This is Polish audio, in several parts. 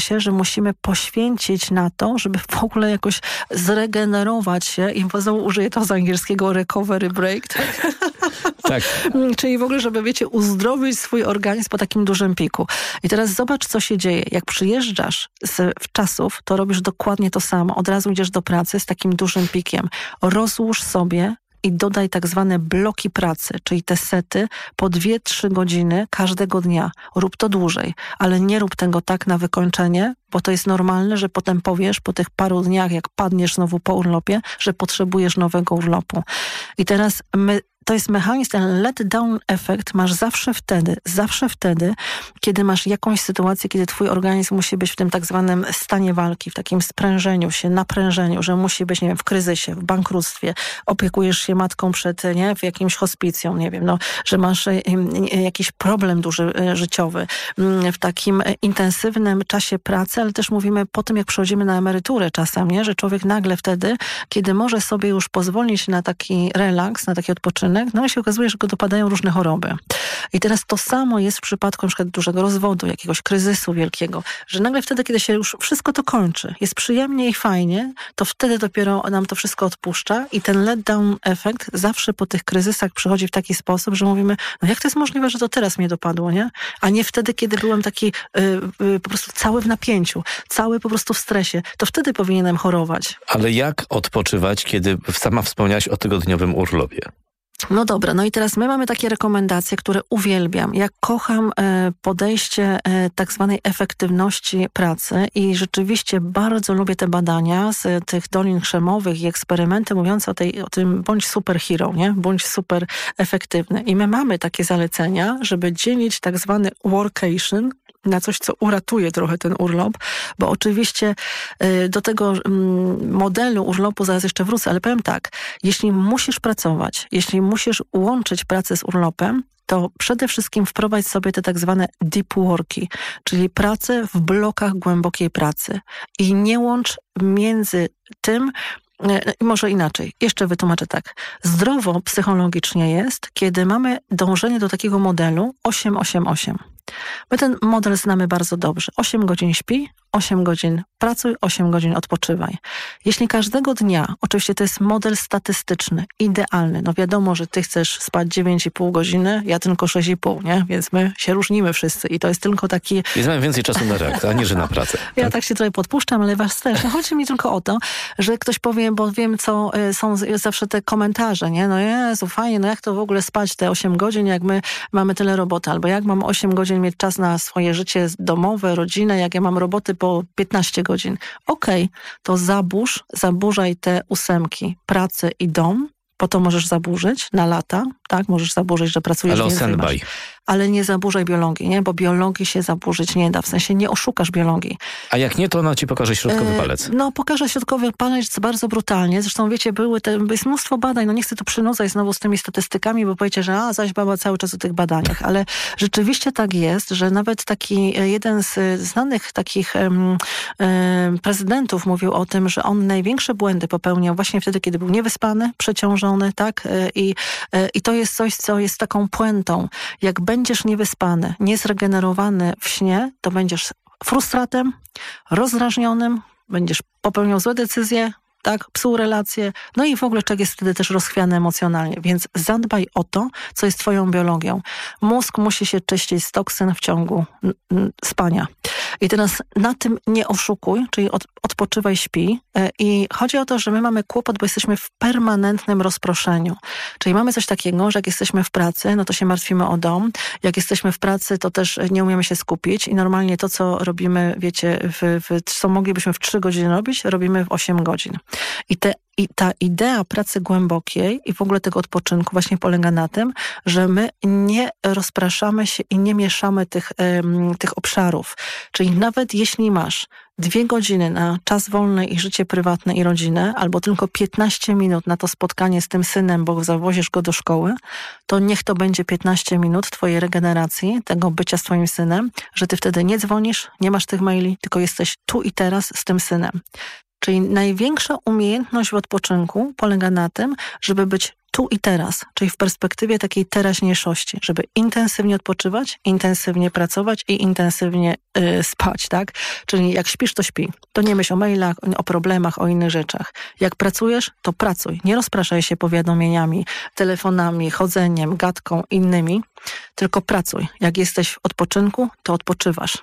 się, że musimy poświęcić na to, żeby w ogóle jakoś zregenerować się i znowu użyję to z angielskiego recovery break, tak? Tak. Czyli w ogóle, żeby, wiecie, uzdrowić swój organizm po takim dużym piku. I teraz zobacz, co się dzieje. Jak przyjeżdżasz w czasów, to robisz dokładnie to samo. Od razu idziesz do pracy z takim dużym pikiem. Rozłóż sobie i dodaj tak zwane bloki pracy, czyli te sety po 2-3 godziny każdego dnia. Rób to dłużej, ale nie rób tego tak na wykończenie, bo to jest normalne, że potem powiesz po tych paru dniach, jak padniesz znowu po urlopie, że potrzebujesz nowego urlopu. I teraz to jest mechanizm, ten let-down efekt masz zawsze wtedy, kiedy masz jakąś sytuację, kiedy twój organizm musi być w tym tak zwanym stanie walki, w takim sprężeniu się, naprężeniu, że musi być, nie wiem, w kryzysie, w bankructwie, opiekujesz się matką w jakimś hospicjum, nie wiem, że masz jakiś problem duży życiowy, w takim intensywnym czasie pracy, ale też mówimy po tym, jak przechodzimy na emeryturę czasem, nie? Że człowiek nagle wtedy, kiedy może sobie już pozwolić na taki relaks, na taki odpoczynek, no się okazuje, że go dopadają różne choroby. I teraz to samo jest w przypadku na przykład dużego rozwodu, jakiegoś kryzysu wielkiego, że nagle wtedy, kiedy się już wszystko to kończy, jest przyjemnie i fajnie, to wtedy dopiero nam to wszystko odpuszcza i ten let-down efekt zawsze po tych kryzysach przychodzi w taki sposób, że mówimy, no jak to jest możliwe, że to teraz mnie dopadło, nie? A nie wtedy, kiedy byłem taki po prostu cały w napięciu, cały po prostu w stresie. To wtedy powinienem chorować. Ale jak odpoczywać, kiedy sama wspomniałaś o tygodniowym urlopie? No dobra, no i teraz my mamy takie rekomendacje, które uwielbiam. Ja kocham podejście tak zwanej efektywności pracy i rzeczywiście bardzo lubię te badania z tych dolin krzemowych i eksperymenty mówiące o tym bądź superhero, nie? Bądź super efektywny. I my mamy takie zalecenia, żeby dzielić tak zwany workation na coś, co uratuje trochę ten urlop, bo oczywiście do tego modelu urlopu zaraz jeszcze wrócę, ale powiem tak, jeśli musisz pracować, jeśli musisz łączyć pracę z urlopem, to przede wszystkim wprowadź sobie te tak zwane deep worki, czyli pracę w blokach głębokiej pracy i nie łącz między tym, i może inaczej, jeszcze wytłumaczę tak. Zdrowo psychologicznie jest, kiedy mamy dążenie do takiego modelu 8-8-8. My ten model znamy bardzo dobrze. 8 godzin śpi, 8 godzin pracuj, 8 godzin odpoczywaj. Jeśli każdego dnia, oczywiście to jest model statystyczny, idealny, no wiadomo, że ty chcesz spać 9,5 godziny, ja tylko 6,5, nie? Więc my się różnimy wszyscy i to jest tylko taki... Więc mamy więcej czasu na relaks, a nie, że na pracę. Ja tak się trochę podpuszczam, ale was też. No chodzi mi tylko o to, że ktoś powie, bo wiem, co są zawsze te komentarze, nie? No Jezu, fajnie, no jak to w ogóle spać te 8 godzin, jak my mamy tyle roboty, albo jak mam 8 godzin mieć czas na swoje życie domowe, rodzinę, jak ja mam roboty po 15 godzin. Okej, to zaburzaj te 8, pracę i dom, bo to możesz zaburzyć na lata, tak? Możesz zaburzyć, że pracujesz więcej. Ale nie zaburzaj biologii, nie? Bo biologii się zaburzyć nie da. W sensie nie oszukasz biologii. A jak nie, to ona ci pokaże środkowy palec. No, pokaże środkowy palec bardzo brutalnie. Zresztą wiecie, jest mnóstwo badań. No nie chcę tu przynudzać znowu z tymi statystykami, bo powiecie, że zaś baba cały czas o tych badaniach. Ale rzeczywiście tak jest, że nawet taki jeden z znanych takich prezydentów mówił o tym, że on największe błędy popełniał właśnie wtedy, kiedy był niewyspany, przeciążony, tak? I to jest coś, co jest taką puentą. Jak będziesz niewyspany, niezregenerowany w śnie, to będziesz frustratem, rozdrażnionym, będziesz popełniał złe decyzje, tak, psuł relacje, no i w ogóle człowiek jest wtedy też rozchwiany emocjonalnie, więc zadbaj o to, co jest twoją biologią. Mózg musi się czyścić z toksyn w ciągu spania. I teraz na tym nie oszukuj, czyli odpoczywaj, śpi. I chodzi o to, że my mamy kłopot, bo jesteśmy w permanentnym rozproszeniu. Czyli mamy coś takiego, że jak jesteśmy w pracy, no to się martwimy o dom. Jak jesteśmy w pracy, to też nie umiemy się skupić i normalnie to, co robimy, wiecie, co moglibyśmy w 3 godziny robić, robimy w 8 godzin. I ta idea pracy głębokiej i w ogóle tego odpoczynku właśnie polega na tym, że my nie rozpraszamy się i nie mieszamy tych obszarów. Czyli nawet jeśli masz 2 godziny na czas wolny i życie prywatne i rodzinę, albo tylko 15 minut na to spotkanie z tym synem, bo zawozisz go do szkoły, to niech to będzie 15 minut twojej regeneracji, tego bycia z twoim synem, że ty wtedy nie dzwonisz, nie masz tych maili, tylko jesteś tu i teraz z tym synem. Czyli największa umiejętność w odpoczynku polega na tym, żeby być tu i teraz, czyli w perspektywie takiej teraźniejszości, żeby intensywnie odpoczywać, intensywnie pracować i intensywnie spać, tak? Czyli jak śpisz, to śpi. To nie myśl o mailach, o problemach, o innych rzeczach. Jak pracujesz, to pracuj. Nie rozpraszaj się powiadomieniami, telefonami, chodzeniem, gadką, innymi, tylko pracuj. Jak jesteś w odpoczynku, to odpoczywasz.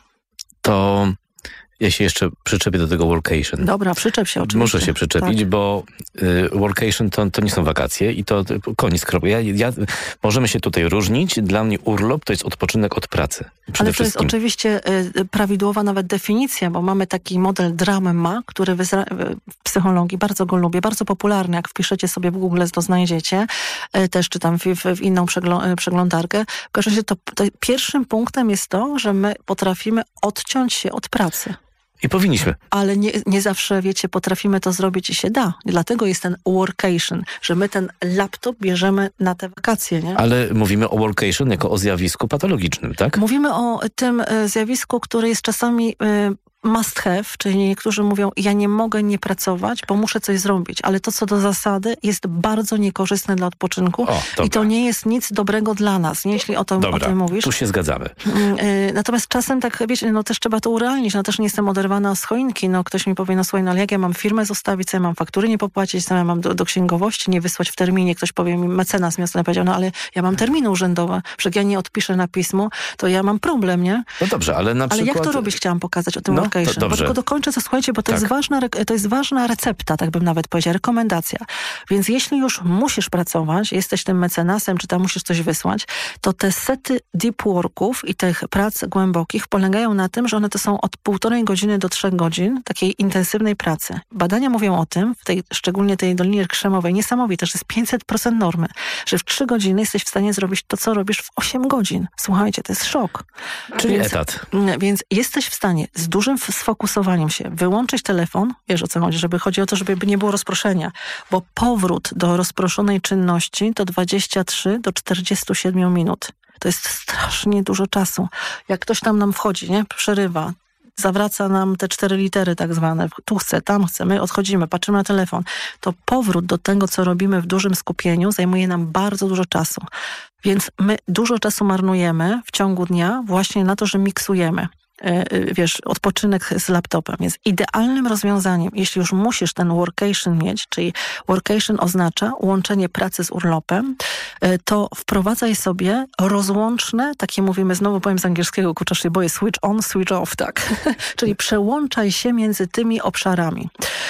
To ja się jeszcze przyczepię do tego workation. Dobra, przyczep się oczywiście. Muszę się przyczepić, tak. bo workation to nie są wakacje i to koniec, kropka. Możemy się tutaj różnić. Dla mnie urlop to jest odpoczynek od pracy. Ale to jest oczywiście prawidłowa nawet definicja, bo mamy taki model Dramma, który w psychologii, bardzo go lubię, bardzo popularny. Jak wpiszecie sobie w Google, to znajdziecie. Też czytam w inną przeglądarkę. W każdym razie to pierwszym punktem jest to, że my potrafimy odciąć się od pracy. I powinniśmy. Ale nie zawsze, wiecie, potrafimy to zrobić i się da. Dlatego jest ten workation, że my ten laptop bierzemy na te wakacje, nie? Ale mówimy o workation jako o zjawisku patologicznym, tak? Mówimy o tym zjawisku, które jest czasami must have, czyli niektórzy mówią, ja nie mogę nie pracować, bo muszę coś zrobić, ale to co do zasady jest bardzo niekorzystne dla odpoczynku i to nie jest nic dobrego dla nas, nie? Jeśli o tym mówisz. Tu się zgadzamy. Natomiast czasem tak, wiecie, no też trzeba to urealnić, no też nie jestem oderwana z choinki, no ktoś mi powie, no słuchaj, no ale jak ja mam firmę zostawić, co ja mam faktury nie popłacić, co ja mam do księgowości nie wysłać w terminie, ktoś powie mi, mecenas miasta powiedział, no ale ja mam terminy urzędowe, przecież ja nie odpiszę na pismo, to ja mam problem, nie? No dobrze, ale na przykład... Ale jak to robić, chciałam pokazać o tym workation. Bo tylko dokończę, co słuchajcie, bo to jest ważna recepta, tak bym nawet powiedziała, rekomendacja. Więc jeśli już musisz pracować, jesteś tym mecenasem, czy tam musisz coś wysłać, to te sety deep worków i tych prac głębokich polegają na tym, że one to są od 1,5 godziny do 3 godzin takiej intensywnej pracy. Badania mówią o tym, szczególnie tej Dolinie Krzemowej, niesamowite, że jest 500% normy, że w 3 godziny jesteś w stanie zrobić to, co robisz w 8 godzin. Słuchajcie, to jest szok. Czyli etat. Więc jesteś w stanie z dużym sfokusowaniem się wyłączyć telefon, wiesz o co chodzi, chodzi o to, żeby nie było rozproszenia, bo powrót do rozproszonej czynności to 23 do 47 minut. To jest strasznie dużo czasu. Jak ktoś tam nam wchodzi, nie, przerywa, zawraca nam te 4 litery tak zwane, tu chcę, tam chcę, my odchodzimy, patrzymy na telefon, to powrót do tego, co robimy w dużym skupieniu zajmuje nam bardzo dużo czasu. Więc my dużo czasu marnujemy w ciągu dnia właśnie na to, że miksujemy. Wiesz, odpoczynek z laptopem jest idealnym rozwiązaniem, jeśli już musisz ten workation mieć, czyli workation oznacza łączenie pracy z urlopem, to wprowadzaj sobie rozłączne, takie mówimy, znowu powiem z angielskiego, kurczę, się boję, switch on, switch off, tak. Czyli przełączaj się między tymi obszarami.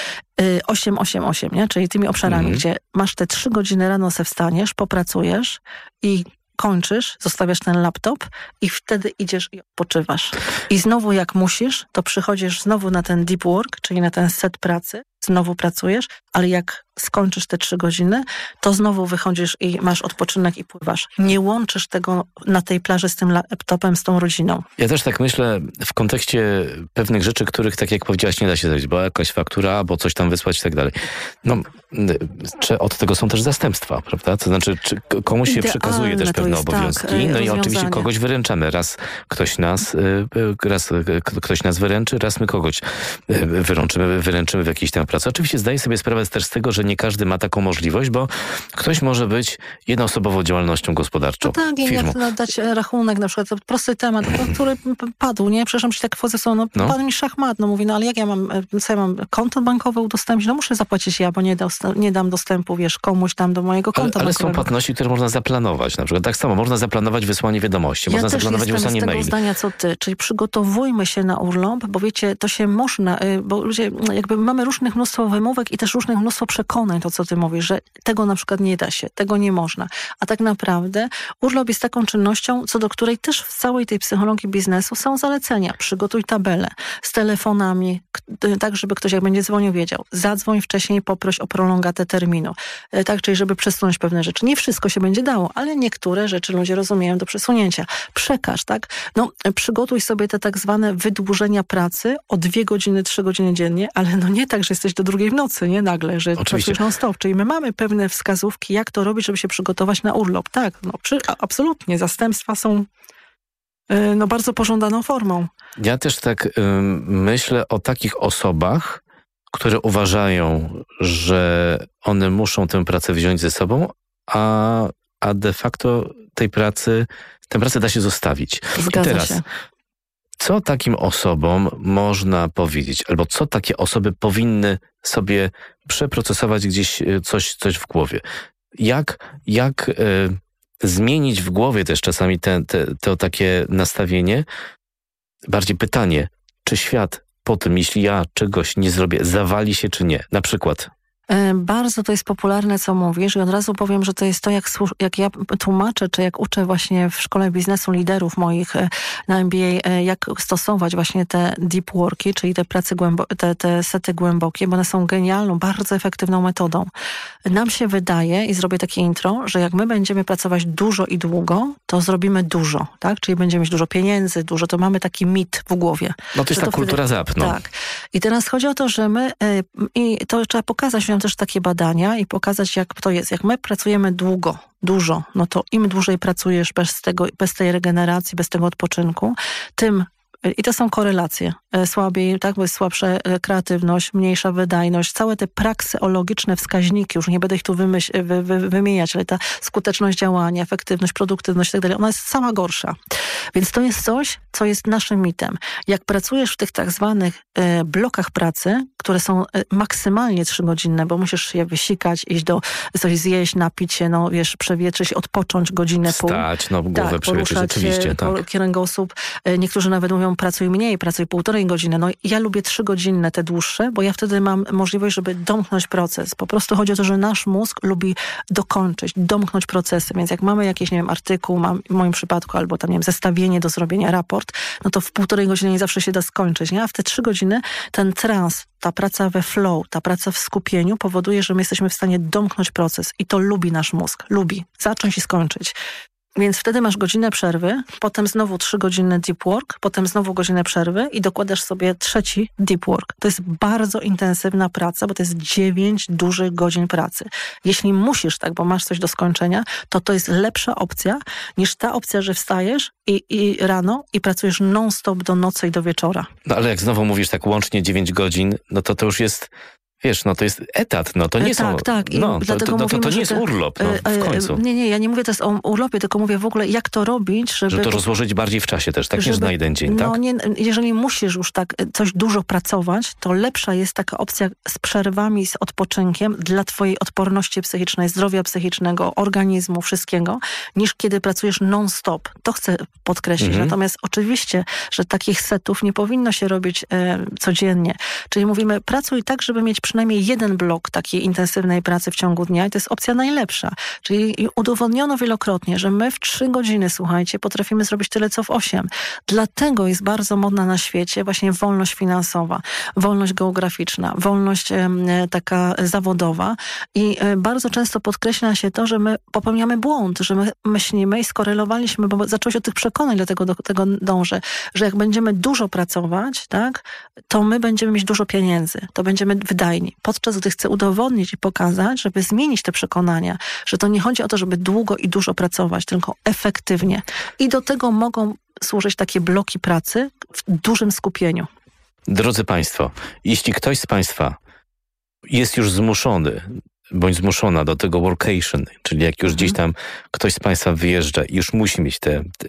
8-8-8, nie? Czyli tymi obszarami, gdzie masz te 3 godziny rano se wstaniesz, popracujesz i kończysz, zostawiasz ten laptop i wtedy idziesz i odpoczywasz. I znowu jak musisz, to przychodzisz znowu na ten deep work, czyli na ten set pracy, znowu pracujesz, ale jak skończysz te 3 godziny, to znowu wychodzisz i masz odpoczynek i pływasz. Nie łączysz tego na tej plaży z tym laptopem, z tą rodziną. Ja też tak myślę w kontekście pewnych rzeczy, których, tak jak powiedziałaś, nie da się zrobić, bo jakaś faktura, bo coś tam wysłać i tak dalej. No, czy od tego są też zastępstwa, prawda? To znaczy, czy komuś się przekazuje też pewne obowiązki, no i oczywiście kogoś wyręczamy. Raz ktoś nas wyręczy, raz my kogoś wyręczymy w jakiejś tam pracy. Oczywiście zdaję sobie sprawę też z tego, że nie każdy ma taką możliwość, bo ktoś może być jednoosobową działalnością gospodarczą. No tak, firmą. Jak dać rachunek, na przykład, to prosty temat, który padł, nie? Przepraszam, że tak wchodzę, pan mi szachmat, mówi, ale jak ja mam konto bankowe udostępnić? No muszę zapłacić ja, bo nie dam dostępu, wiesz, komuś tam do mojego konta ale bankowego. są płatności, które można zaplanować. Na przykład tak samo, można zaplanować wysłanie wiadomości, można zaplanować wysłanie maili. Ja też jestem z tego zdania, co ty, czyli przygotowujmy się na urlop, bo wiecie, to się można, bo ludzie, jakby mamy różnych mnóstwo wymówek i też różnych mnóstwo przekonań, to co ty mówisz, że tego na przykład nie da się, tego nie można. A tak naprawdę urlop jest taką czynnością, co do której też w całej tej psychologii biznesu są zalecenia. Przygotuj tabelę z telefonami, tak żeby ktoś jak będzie dzwonił wiedział. Zadzwoń wcześniej, poproś o prolongatę terminu. Tak, czyli żeby przesunąć pewne rzeczy. Nie wszystko się będzie dało, ale niektóre rzeczy ludzie rozumieją do przesunięcia. Przekaż, tak? No, przygotuj sobie te tak zwane wydłużenia pracy o 2 godziny, 3 godziny dziennie, ale no nie tak, że jesteś do 2 w nocy, nie nagle, że pracujesz non-stop. Czyli my mamy pewne wskazówki, jak to robić, żeby się przygotować na urlop. Tak, no absolutnie. Zastępstwa są bardzo pożądaną formą. Ja też tak myślę o takich osobach, które uważają, że one muszą tę pracę wziąć ze sobą, a de facto tę pracę da się zostawić. Zgadza I teraz, się. co takim osobom można powiedzieć? Albo co takie osoby powinny sobie przeprocesować gdzieś coś w głowie? Jak zmienić w głowie też czasami to takie nastawienie? Bardziej pytanie, czy świat po tym, jeśli ja czegoś nie zrobię, zawali się czy nie? Na przykład. Bardzo to jest popularne, co mówisz i od razu powiem, że to jest to, jak ja tłumaczę, czy jak uczę właśnie w Szkole Biznesu liderów moich na MBA, jak stosować właśnie te deep worki, czyli te prace te sety głębokie, bo one są genialną, bardzo efektywną metodą. Nam się wydaje, i zrobię takie intro, że jak my będziemy pracować dużo i długo, to zrobimy dużo, tak? Czyli będziemy mieć dużo pieniędzy, to mamy taki mit w głowie. No to jest ta kultura ZAP, no. Tak. I teraz chodzi o to, że my, i to trzeba pokazać, też takie badania i pokazać, jak to jest. Jak my pracujemy dużo, no to im dłużej pracujesz bez tej regeneracji, bez tego odpoczynku, tym, i to są korelacje, słabiej, tak, bo jest słabsza kreatywność, mniejsza wydajność, całe te prakseologiczne wskaźniki, już nie będę ich tu wymieniać, ale ta skuteczność działania, efektywność, produktywność i tak dalej, ona jest sama gorsza. Więc to jest coś, co jest naszym mitem. Jak pracujesz w tych tak zwanych blokach pracy, które są maksymalnie 3-godzinne, bo musisz je wysikać, iść coś zjeść, napić się, no wiesz, przewietrzyć, odpocząć godzinę, pół. Wstać, głowę tak, przewietrzyć, oczywiście. Tak. Kręgosłup. Niektórzy nawet mówią, pracuj mniej, pracuj 1,5 godziny. No ja lubię 3-godzinne te dłuższe, bo ja wtedy mam możliwość, żeby domknąć proces. Po prostu chodzi o to, że nasz mózg lubi domknąć procesy. Więc jak mamy jakiś, nie wiem, artykuł, w moim przypadku, albo tam, nie wiem, zestawienie do zrobienia, raport, no to w 1,5 godziny nie zawsze się da skończyć, nie? A w te 3 godziny ten trans, ta praca we flow, ta praca w skupieniu powoduje, że my jesteśmy w stanie domknąć proces. I to lubi nasz mózg. Lubi zacząć i skończyć. Więc wtedy masz godzinę przerwy, potem znowu 3-godzinny deep work, potem znowu godzinę przerwy i dokładasz sobie 3 deep work. To jest bardzo intensywna praca, bo to jest 9 dużych godzin pracy. Jeśli musisz, tak, bo masz coś do skończenia, to jest lepsza opcja niż ta opcja, że wstajesz i rano i pracujesz non-stop do nocy i do wieczora. No ale jak znowu mówisz tak łącznie 9 godzin, no to już jest... Wiesz, no to jest etat, no to nie są... Tak. I no, dlatego to nie jest urlop, no, w końcu. Nie, ja nie mówię teraz o urlopie, tylko mówię w ogóle, jak to robić, żeby... Że to rozłożyć bardziej w czasie też, tak? Nie na jeden dzień, tak? No nie, jeżeli musisz już tak coś dużo pracować, to lepsza jest taka opcja z przerwami, z odpoczynkiem dla twojej odporności psychicznej, zdrowia psychicznego, organizmu, wszystkiego, niż kiedy pracujesz non-stop. To chcę podkreślić. Natomiast oczywiście, że takich setów nie powinno się robić codziennie. Czyli mówimy, pracuj tak, żeby mieć przynajmniej jeden blok takiej intensywnej pracy w ciągu dnia i to jest opcja najlepsza. Czyli udowodniono wielokrotnie, że my w 3 godziny, słuchajcie, potrafimy zrobić tyle, co w 8. Dlatego jest bardzo modna na świecie właśnie wolność finansowa, wolność geograficzna, wolność taka zawodowa i bardzo często podkreśla się to, że my popełniamy błąd, że my myślimy i skorelowaliśmy, bo zaczęło się od tych przekonań, dlatego do tego dążę, że jak będziemy dużo pracować, tak, to my będziemy mieć dużo pieniędzy, to będziemy wydajni. Podczas gdy chcę udowodnić i pokazać, żeby zmienić te przekonania, że to nie chodzi o to, żeby długo i dużo pracować, tylko efektywnie. I do tego mogą służyć takie bloki pracy w dużym skupieniu. Drodzy Państwo, jeśli ktoś z Państwa jest już zmuszony bądź zmuszona do tego workation, czyli jak już gdzieś tam ktoś z Państwa wyjeżdża i już musi mieć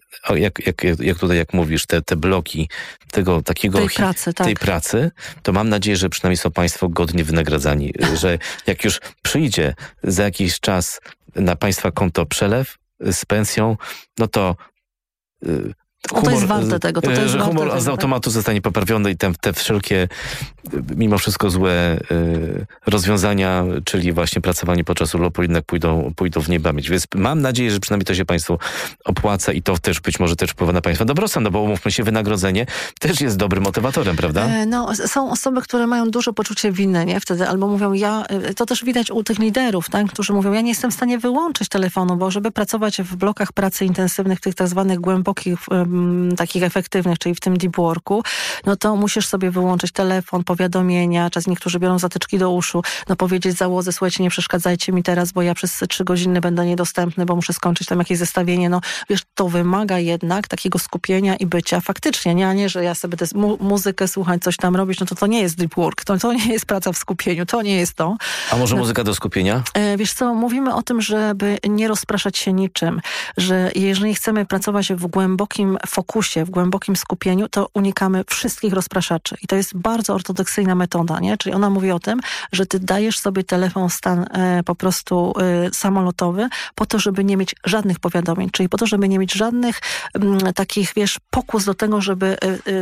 jak tutaj jak mówisz, te bloki tego takiego tej pracy, to mam nadzieję, że przynajmniej są Państwo godnie wynagradzani, że jak już przyjdzie za jakiś czas na Państwa konto przelew z pensją, no to humor, to jest warte tego. Że humor z automatu zostanie poprawiony i te wszelkie, mimo wszystko złe rozwiązania, czyli właśnie pracowanie podczas urlopu jednak pójdą w niebamięć. Więc mam nadzieję, że przynajmniej to się Państwu opłaca i to też być może też wpływa na Państwa dobrostan, no bo umówmy się, wynagrodzenie też jest dobrym motywatorem, prawda? No, są osoby, które mają duże poczucie winy, nie? Wtedy albo mówią, to też widać u tych liderów, tak? Którzy mówią, ja nie jestem w stanie wyłączyć telefonu, bo żeby pracować w blokach pracy intensywnych, tych tak zwanych głębokich, takich efektywnych, czyli w tym deep worku, no to musisz sobie wyłączyć telefon, powiadomienia, czas niektórzy biorą zatyczki do uszu, no powiedzieć załodze, słuchajcie, nie przeszkadzajcie mi teraz, bo ja przez 3 godziny będę niedostępny, bo muszę skończyć tam jakieś zestawienie. No wiesz, to wymaga jednak takiego skupienia i bycia faktycznie, nie? A nie, że ja sobie muzykę słuchać, coś tam robić, no to nie jest deep work, to nie jest praca w skupieniu, to nie jest to. A może muzyka do skupienia? Wiesz co, mówimy o tym, żeby nie rozpraszać się niczym, że jeżeli chcemy pracować w głębokim fokusie, w głębokim skupieniu, to unikamy wszystkich rozpraszaczy. I to jest bardzo ortodoksyjna metoda, nie? Czyli ona mówi o tym, że ty dajesz sobie telefon w stan po prostu samolotowy po to, żeby nie mieć żadnych powiadomień, czyli po to, żeby nie mieć żadnych takich, wiesz, pokus do tego, żeby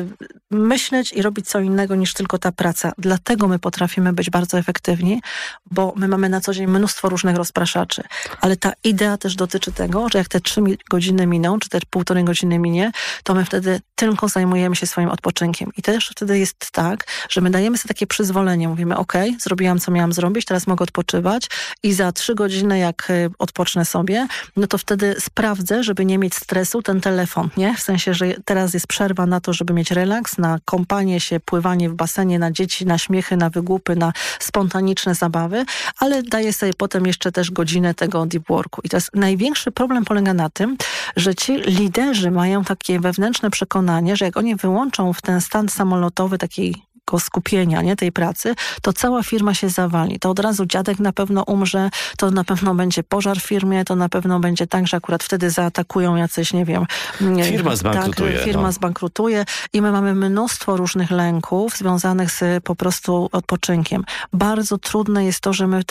myśleć i robić co innego niż tylko ta praca. Dlatego my potrafimy być bardzo efektywni, bo my mamy na co dzień mnóstwo różnych rozpraszaczy. Ale ta idea też dotyczy tego, że jak te 3 godziny miną, czy te 1,5 godziny minie, to my wtedy tylko zajmujemy się swoim odpoczynkiem. I też wtedy jest tak, że my dajemy sobie takie przyzwolenie. Mówimy, okej, zrobiłam, co miałam zrobić, teraz mogę odpoczywać i za 3 godziny, jak odpocznę sobie, no to wtedy sprawdzę, żeby nie mieć stresu, ten telefon, nie? W sensie, że teraz jest przerwa na to, żeby mieć relaks, na kąpanie się, pływanie w basenie, na dzieci, na śmiechy, na wygłupy, na spontaniczne zabawy, ale daję sobie potem jeszcze też godzinę tego deep worku. I teraz największy problem polega na tym, że ci liderzy mają takie wewnętrzne przekonanie, że jak oni wyłączą w ten stan samolotowy takiego skupienia, nie, tej pracy, to cała firma się zawali. To od razu dziadek na pewno umrze, to na pewno będzie pożar w firmie, to na pewno będzie tak, że akurat wtedy zaatakują jacyś, nie wiem... Firma zbankrutuje. Tak, firma zbankrutuje i my mamy mnóstwo różnych lęków związanych z po prostu odpoczynkiem. Bardzo trudne jest to,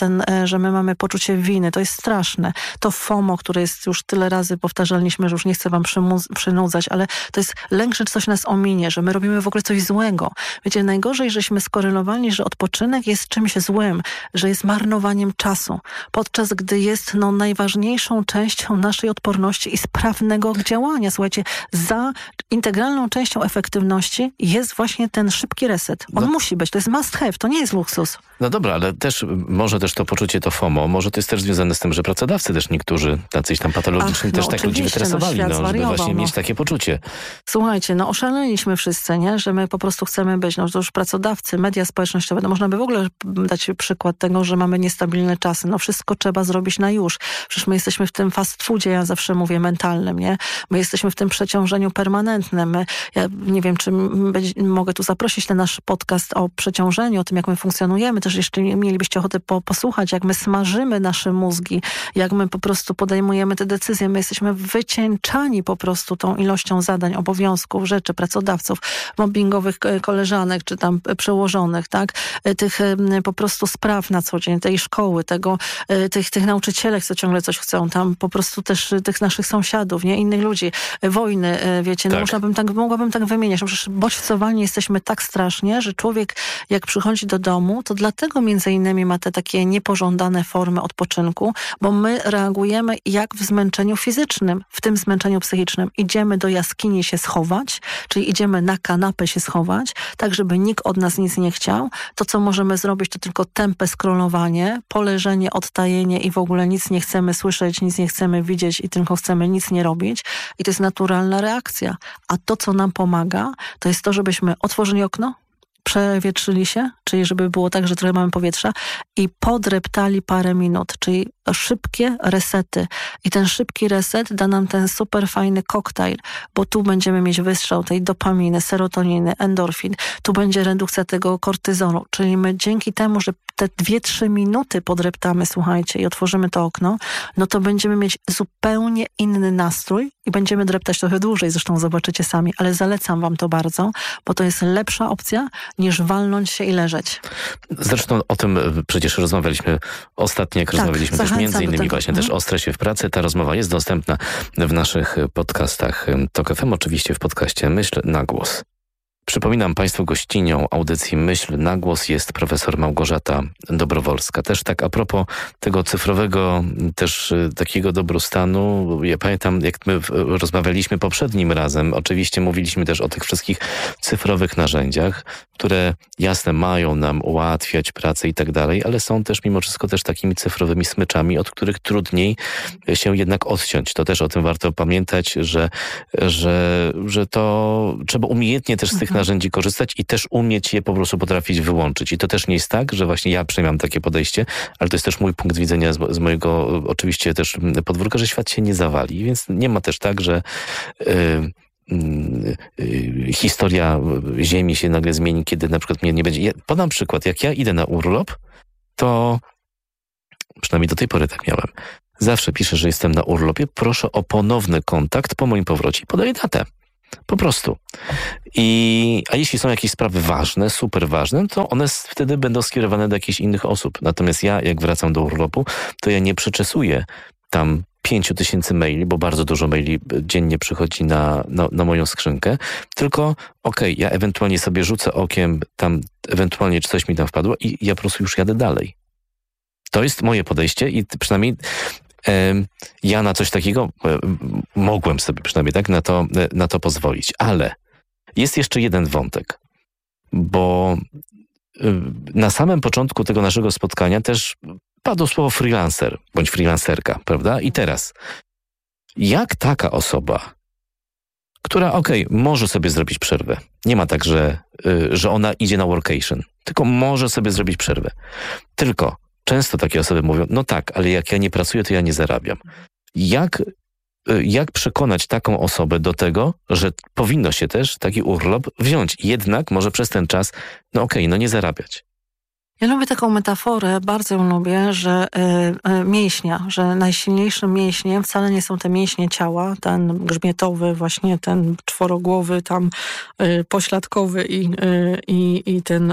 że my mamy poczucie winy. To jest straszne. To FOMO, które jest już tyle razy powtarzaliśmy, że już nie chcę wam przynudzać, ale to jest lęk, że coś nas ominie, że my robimy w ogóle coś złego. Wiecie, najgorzej, żeśmy skorelowali, że odpoczynek jest czymś złym, że jest marnowaniem czasu, podczas gdy jest najważniejszą częścią naszej odporności i sprawnego działania. Słuchajcie, za integralną częścią efektywności jest właśnie ten szybki reset. On musi być, to jest must have, to nie jest luksus. No dobra, ale też może też to poczucie, to FOMO, może to jest też związane z tym, że pracodawcy też niektórzy, tacyś tam patologiczni, też tak ludzi wytresowali, żeby właśnie mieć takie poczucie. Słuchajcie, oszaleliśmy wszyscy, nie? Że my po prostu chcemy być, to już pracodawcy, media społecznościowe, można by w ogóle dać przykład tego, że mamy niestabilne czasy. Wszystko trzeba zrobić na już. Przecież my jesteśmy w tym fast foodzie, ja zawsze mówię, mentalnym, nie? My jesteśmy w tym przeciążeniu permanentnym. Ja nie wiem, czy mogę tu zaprosić ten nasz podcast o przeciążeniu, o tym, jak my funkcjonujemy. Też jeśli mielibyście ochotę posłuchać, jak my smażymy nasze mózgi, jak my po prostu podejmujemy te decyzje. My jesteśmy wycieńczani po prostu tą ilością zadań, obowiązków, rzeczy, pracodawców, mobbingowych koleżanek, czy tam przełożonych, tak? Tych po prostu spraw na co dzień, tej szkoły, tych nauczycielek, co ciągle coś chcą, tam po prostu też tych naszych sąsiadów, nie? Innych ludzi, wojny, wiecie, tak. Mogłabym tak wymieniać. Przecież bodźcowani jesteśmy tak strasznie, że człowiek jak przychodzi do domu, to dlatego między innymi ma te takie niepożądane formy odpoczynku, bo my reagujemy jak w zmęczeniu fizycznym, w tym zmęczeniu psychicznym. Idziemy do jaskini się schować, czyli idziemy na kanapę się schować, tak żeby nikt od nas nic nie chciał. To, co możemy zrobić, to tylko tępe scrollowanie, poleżenie, odtajenie i w ogóle nic nie chcemy słyszeć, nic nie chcemy widzieć i tylko chcemy nic nie robić. I to jest naturalna reakcja. A to, co nam pomaga, to jest to, żebyśmy otworzyli okno, przewietrzyli się, czyli żeby było tak, że trochę mamy powietrza i podreptali parę minut, czyli szybkie resety. I ten szybki reset da nam ten super fajny koktajl, bo tu będziemy mieć wystrzał tej dopaminy, serotoniny, endorfin, tu będzie redukcja tego kortyzolu, czyli my dzięki temu, że te 2-3 minuty podreptamy, słuchajcie, i otworzymy to okno, no to będziemy mieć zupełnie inny nastrój i będziemy dreptać trochę dłużej, zresztą zobaczycie sami, ale zalecam wam to bardzo, bo to jest lepsza opcja, niż walnąć się i leżeć. Zresztą o tym przecież rozmawialiśmy ostatnio, jak rozmawialiśmy też między innymi właśnie też o stresie w pracy. Ta rozmowa jest dostępna w naszych podcastach TOK FM, oczywiście w podcaście Myśl na głos. Przypominam Państwu, gościnią audycji Myśl na głos jest profesor Małgorzata Dobrowolska. Też tak a propos tego cyfrowego też takiego dobrostanu, ja pamiętam, jak my rozmawialiśmy poprzednim razem, oczywiście mówiliśmy też o tych wszystkich cyfrowych narzędziach, które jasne mają nam ułatwiać pracę i tak dalej, ale są też mimo wszystko też takimi cyfrowymi smyczami, od których trudniej się jednak odciąć. To też o tym warto pamiętać, że to trzeba umiejętnie też z tych narzędzi korzystać i też umieć je po prostu potrafić wyłączyć. I to też nie jest tak, że właśnie ja przynajmniej mam takie podejście, ale to jest też mój punkt widzenia z mojego oczywiście też podwórka, że świat się nie zawali. Więc nie ma też tak, że historia Ziemi się nagle zmieni, kiedy na przykład mnie nie będzie. Podam przykład. Jak ja idę na urlop, to przynajmniej do tej pory tak miałem. Zawsze piszę, że jestem na urlopie. Proszę o ponowny kontakt po moim powrocie. Podaję datę. Po prostu. A jeśli są jakieś sprawy ważne, super ważne, to one wtedy będą skierowane do jakichś innych osób. Natomiast ja, jak wracam do urlopu, to ja nie przeczesuję tam 5000 maili, bo bardzo dużo maili dziennie przychodzi na moją skrzynkę, tylko ja ewentualnie sobie rzucę okiem tam, ewentualnie czy coś mi tam wpadło i ja po prostu już jadę dalej. To jest moje podejście i przynajmniej ja na coś takiego mogłem sobie przynajmniej tak na to pozwolić. Ale jest jeszcze jeden wątek, bo na samym początku tego naszego spotkania też padło słowo freelancer bądź freelancerka, prawda? I teraz, jak taka osoba, która może sobie zrobić przerwę, nie ma tak, że ona idzie na workation, tylko może sobie zrobić przerwę. Tylko często takie osoby mówią, no tak, ale jak ja nie pracuję, to ja nie zarabiam. Jak przekonać taką osobę do tego, że powinno się też taki urlop wziąć? Jednak może przez ten czas, nie zarabiać. Ja lubię taką metaforę, bardzo ją lubię, że mięśnia, że najsilniejszym mięśniem wcale nie są te mięśnie ciała, ten grzbietowy, właśnie ten czworogłowy, tam pośladkowy i ten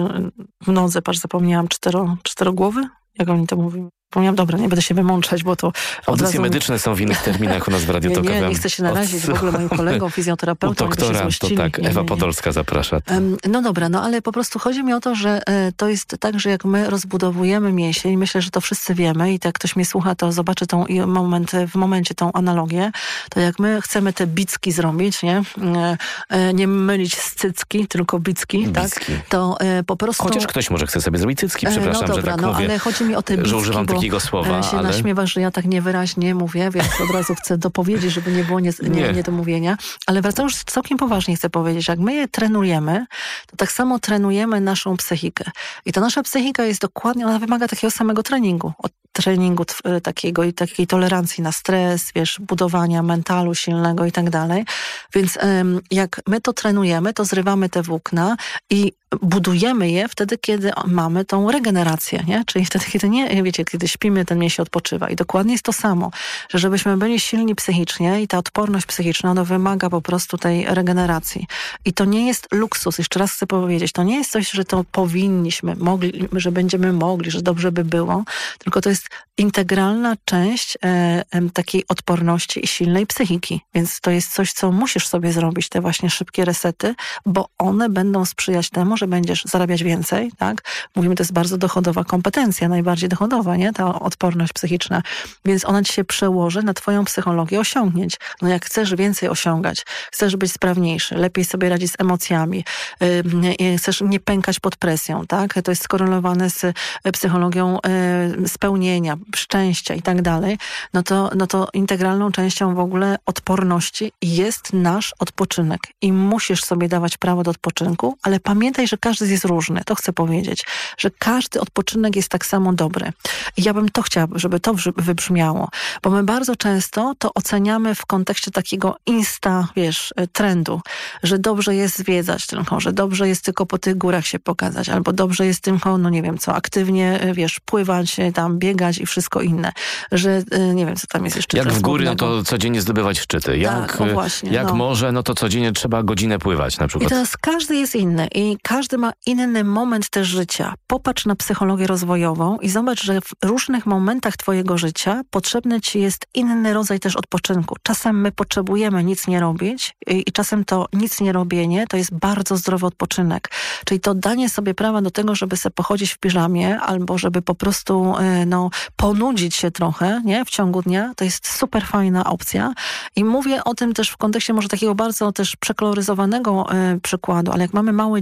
w nodze, zapomniałam, czterogłowy? Jak oni to mówią? Wspomniałam, dobra, nie będę się wymączać, bo to... Audycje medyczne są w innych terminach u nas w Radiu Tok FM. Nie chcę się narazić w ogóle moim kolegom, fizjoterapeutą. U doktora, to tak, Ewa Podolska zaprasza. No dobra, ale po prostu chodzi mi o to, że to jest tak, że jak my rozbudowujemy mięsień, myślę, że to wszyscy wiemy i jak ktoś mnie słucha, to zobaczy w momencie tą analogię, to jak my chcemy te bicki zrobić, nie mylić z cycki, tylko bicki, tak? To po prostu... Chociaż ktoś może chce sobie zrobić cycki, przepraszam, no dobra, że tak mówię. Ale chodzi mi o te bicki, że używam takiego słowa, się naśmiewasz, że ja tak niewyraźnie mówię, więc od razu chcę dopowiedzieć, żeby nie było niedomówienia. Ale wracając całkiem poważnie chcę powiedzieć, że jak my je trenujemy, to tak samo trenujemy naszą psychikę. I ta nasza psychika jest dokładnie, ona wymaga takiego samego treningu. Od treningu takiego i takiej tolerancji na stres, budowania mentalu silnego i tak dalej. Więc jak my to trenujemy, to zrywamy te włókna i budujemy je wtedy, kiedy mamy tą regenerację, nie? Czyli wtedy, kiedy kiedy śpimy, ten mięsień odpoczywa. I dokładnie jest to samo, że żebyśmy byli silni psychicznie i ta odporność psychiczna, ona wymaga po prostu tej regeneracji. I to nie jest luksus, jeszcze raz chcę powiedzieć, to nie jest coś, że to powinniśmy, że będziemy mogli, że dobrze by było, tylko to jest integralna część takiej odporności i silnej psychiki. Więc to jest coś, co musisz sobie zrobić, te właśnie szybkie resety, bo one będą sprzyjać temu, że będziesz zarabiać więcej, tak? Mówimy, to jest bardzo dochodowa kompetencja, najbardziej dochodowa, nie? Ta odporność psychiczna. Więc ona ci się przełoży na twoją psychologię osiągnięć. No jak chcesz więcej osiągać, chcesz być sprawniejszy, lepiej sobie radzić z emocjami, chcesz nie pękać pod presją, tak? To jest skorelowane z psychologią spełnienia, szczęścia i tak dalej. No to integralną częścią w ogóle odporności jest nasz odpoczynek. I musisz sobie dawać prawo do odpoczynku, ale pamiętaj, że każdy jest różny. To chcę powiedzieć, że każdy odpoczynek jest tak samo dobry. I ja bym to chciała, żeby to wybrzmiało, bo my bardzo często to oceniamy w kontekście takiego trendu, że dobrze jest zwiedzać tylko, że dobrze jest tylko po tych górach się pokazać, albo dobrze jest tylko, aktywnie, pływać, tam biegać i wszystko inne. Że, nie wiem, co tam jest jeszcze. Jak w góry, no to codziennie zdobywać szczyty. Jak morze, no to codziennie trzeba godzinę pływać na przykład. I teraz każdy jest inny i każdy ma inny moment też życia. Popatrz na psychologię rozwojową i zobacz, że w różnych momentach twojego życia potrzebny ci jest inny rodzaj też odpoczynku. Czasem my potrzebujemy nic nie robić i czasem to nic nie robienie to jest bardzo zdrowy odpoczynek. Czyli to danie sobie prawa do tego, żeby sobie pochodzić w piżamie albo żeby po prostu ponudzić się trochę, nie? W ciągu dnia. To jest super fajna opcja. I mówię o tym też w kontekście może takiego bardzo też przekoloryzowanego przykładu, ale jak mamy małe dziecko,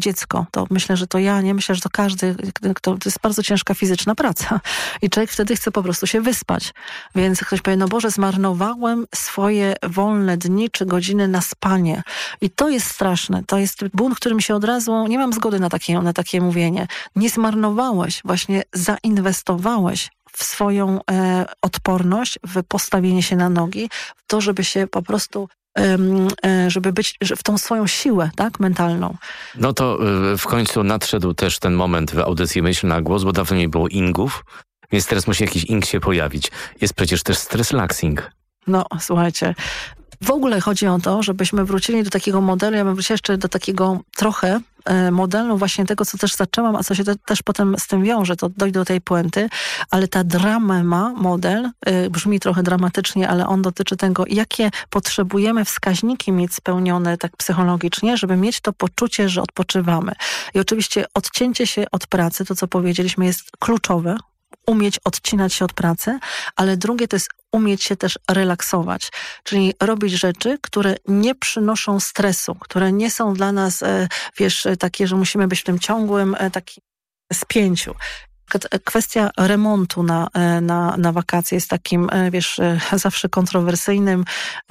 to myślę, że to ja, nie myślę, że to każdy, to jest bardzo ciężka fizyczna praca i człowiek wtedy chce po prostu się wyspać. Więc ktoś powie, no Boże, zmarnowałem swoje wolne dni czy godziny na spanie. I to jest straszne. To jest bunt, którym się od razu, nie mam zgody na takie mówienie. Nie zmarnowałeś, właśnie zainwestowałeś w swoją odporność, w postawienie się na nogi, w to, żeby się po prostu żeby być w tą swoją siłę, tak, mentalną. No to w końcu nadszedł też ten moment w audycji Myśl na głos, bo dawno nie było ingów, więc teraz musi jakiś ing się pojawić. Jest przecież też stress relaxing. No, słuchajcie, w ogóle chodzi o to, żebyśmy wrócili do takiego modelu, ja bym wróciła jeszcze do takiego trochę modelu właśnie tego, co też zaczęłam, a co się też potem z tym wiąże, to dojdę do tej puenty, ale ta Dramema model, brzmi trochę dramatycznie, ale on dotyczy tego, jakie potrzebujemy wskaźniki mieć spełnione tak psychologicznie, żeby mieć to poczucie, że odpoczywamy. I oczywiście odcięcie się od pracy, to co powiedzieliśmy, jest kluczowe, umieć odcinać się od pracy, ale drugie to jest umieć się też relaksować, czyli robić rzeczy, które nie przynoszą stresu, które nie są dla nas, takie, że musimy być w tym ciągłym takim spięciu. Kwestia remontu na wakacje jest takim, zawsze kontrowersyjnym,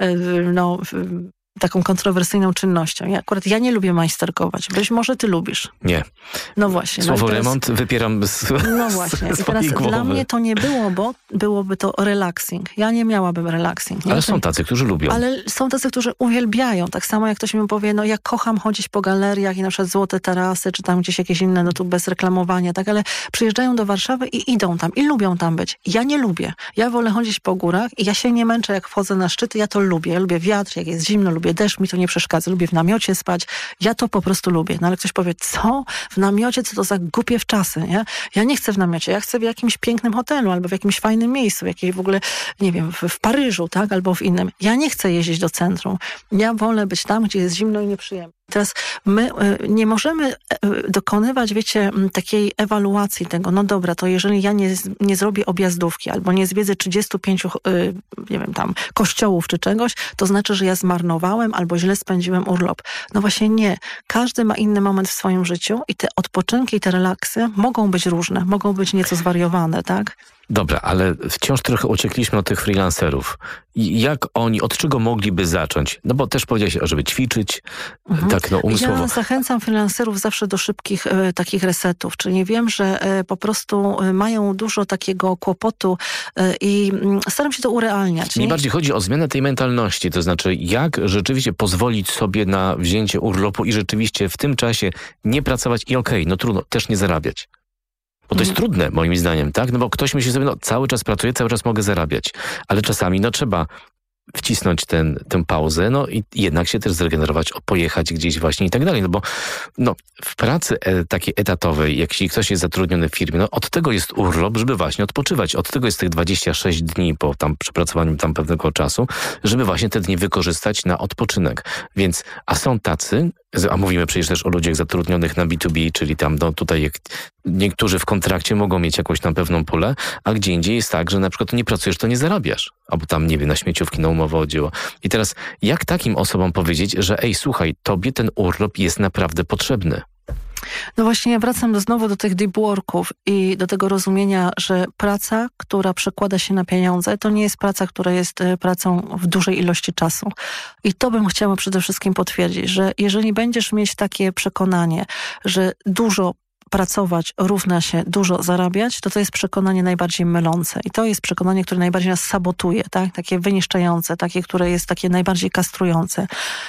taką kontrowersyjną czynnością. Ja nie lubię majsterkować. Być może ty lubisz. Nie. No właśnie. Słowo remont wypieram No właśnie. I teraz głowy. dla mnie to nie było, bo byłoby to relaxing. Ja nie miałabym relaxing. Nie? Ale są tacy, którzy lubią. Ale są tacy, którzy uwielbiają. Tak samo jak ktoś mi powie, no ja kocham chodzić po galeriach i na przykład Złote Tarasy, czy tam gdzieś jakieś inne, no tu bez reklamowania, tak, ale przyjeżdżają do Warszawy i idą tam i lubią tam być. Ja nie lubię. Ja wolę chodzić po górach i ja się nie męczę, jak wchodzę na szczyty. Ja to lubię. Ja lubię wiatr, jak jest zimno, lubię deszcz, mi to nie przeszkadza. Lubię w namiocie spać. Ja to po prostu lubię. No ale ktoś powie, co? W namiocie? Co to za głupie wczasy, nie? Ja nie chcę w namiocie. Ja chcę w jakimś pięknym hotelu albo w jakimś fajnym miejscu, w jakiejś w ogóle, nie wiem, w Paryżu, tak? Albo w innym. Ja nie chcę jeździć do centrum. Ja wolę być tam, gdzie jest zimno i nieprzyjemnie. Teraz my nie możemy dokonywać, wiecie, takiej ewaluacji tego, no dobra, to jeżeli ja nie zrobię objazdówki albo nie zwiedzę 35, nie wiem, tam kościołów czy czegoś, to znaczy, że ja zmarnowałem albo źle spędziłem urlop. No właśnie nie. Każdy ma inny moment w swoim życiu i te odpoczynki i te relaksy mogą być różne, mogą być nieco zwariowane, tak? Dobra, ale wciąż trochę uciekliśmy od tych freelancerów. I jak oni, od czego mogliby zacząć? No bo też powiedziałeś, żeby ćwiczyć, tak umysłowo. Ja zachęcam freelancerów zawsze do szybkich takich resetów, czyli wiem, że po prostu mają dużo takiego kłopotu i staram się to urealniać. Mi bardziej chodzi o zmianę tej mentalności, to znaczy jak rzeczywiście pozwolić sobie na wzięcie urlopu i rzeczywiście w tym czasie nie pracować i no trudno, też nie zarabiać. Bo to jest trudne, moim zdaniem, tak? No bo ktoś myśli sobie, cały czas pracuję, cały czas mogę zarabiać. Ale czasami, trzeba wcisnąć tę pauzę, i jednak się też zregenerować, pojechać gdzieś właśnie i tak dalej. No bo w pracy takiej etatowej, jak jeśli ktoś jest zatrudniony w firmie, od tego jest urlop, żeby właśnie odpoczywać. Od tego jest tych 26 dni po przepracowaniu pewnego czasu, żeby właśnie te dni wykorzystać na odpoczynek. Więc, a są tacy, a mówimy przecież też o ludziach zatrudnionych na B2B, czyli tam tutaj jak niektórzy w kontrakcie mogą mieć jakąś tam pewną pulę, a gdzie indziej jest tak, że na przykład nie pracujesz, to nie zarabiasz. Albo tam, nie wiem, na śmieciówki, na umowę o dzieło. I teraz jak takim osobom powiedzieć, że słuchaj, tobie ten urlop jest naprawdę potrzebny? No właśnie, ja wracam znowu do tych deep worków i do tego rozumienia, że praca, która przekłada się na pieniądze, to nie jest praca, która jest pracą w dużej ilości czasu. I to bym chciała przede wszystkim potwierdzić, że jeżeli będziesz mieć takie przekonanie, że dużo pracować równa się dużo zarabiać, to jest przekonanie najbardziej mylące. I to jest przekonanie, które najbardziej nas sabotuje, tak? Takie wyniszczające, takie, które jest takie najbardziej kastrujące.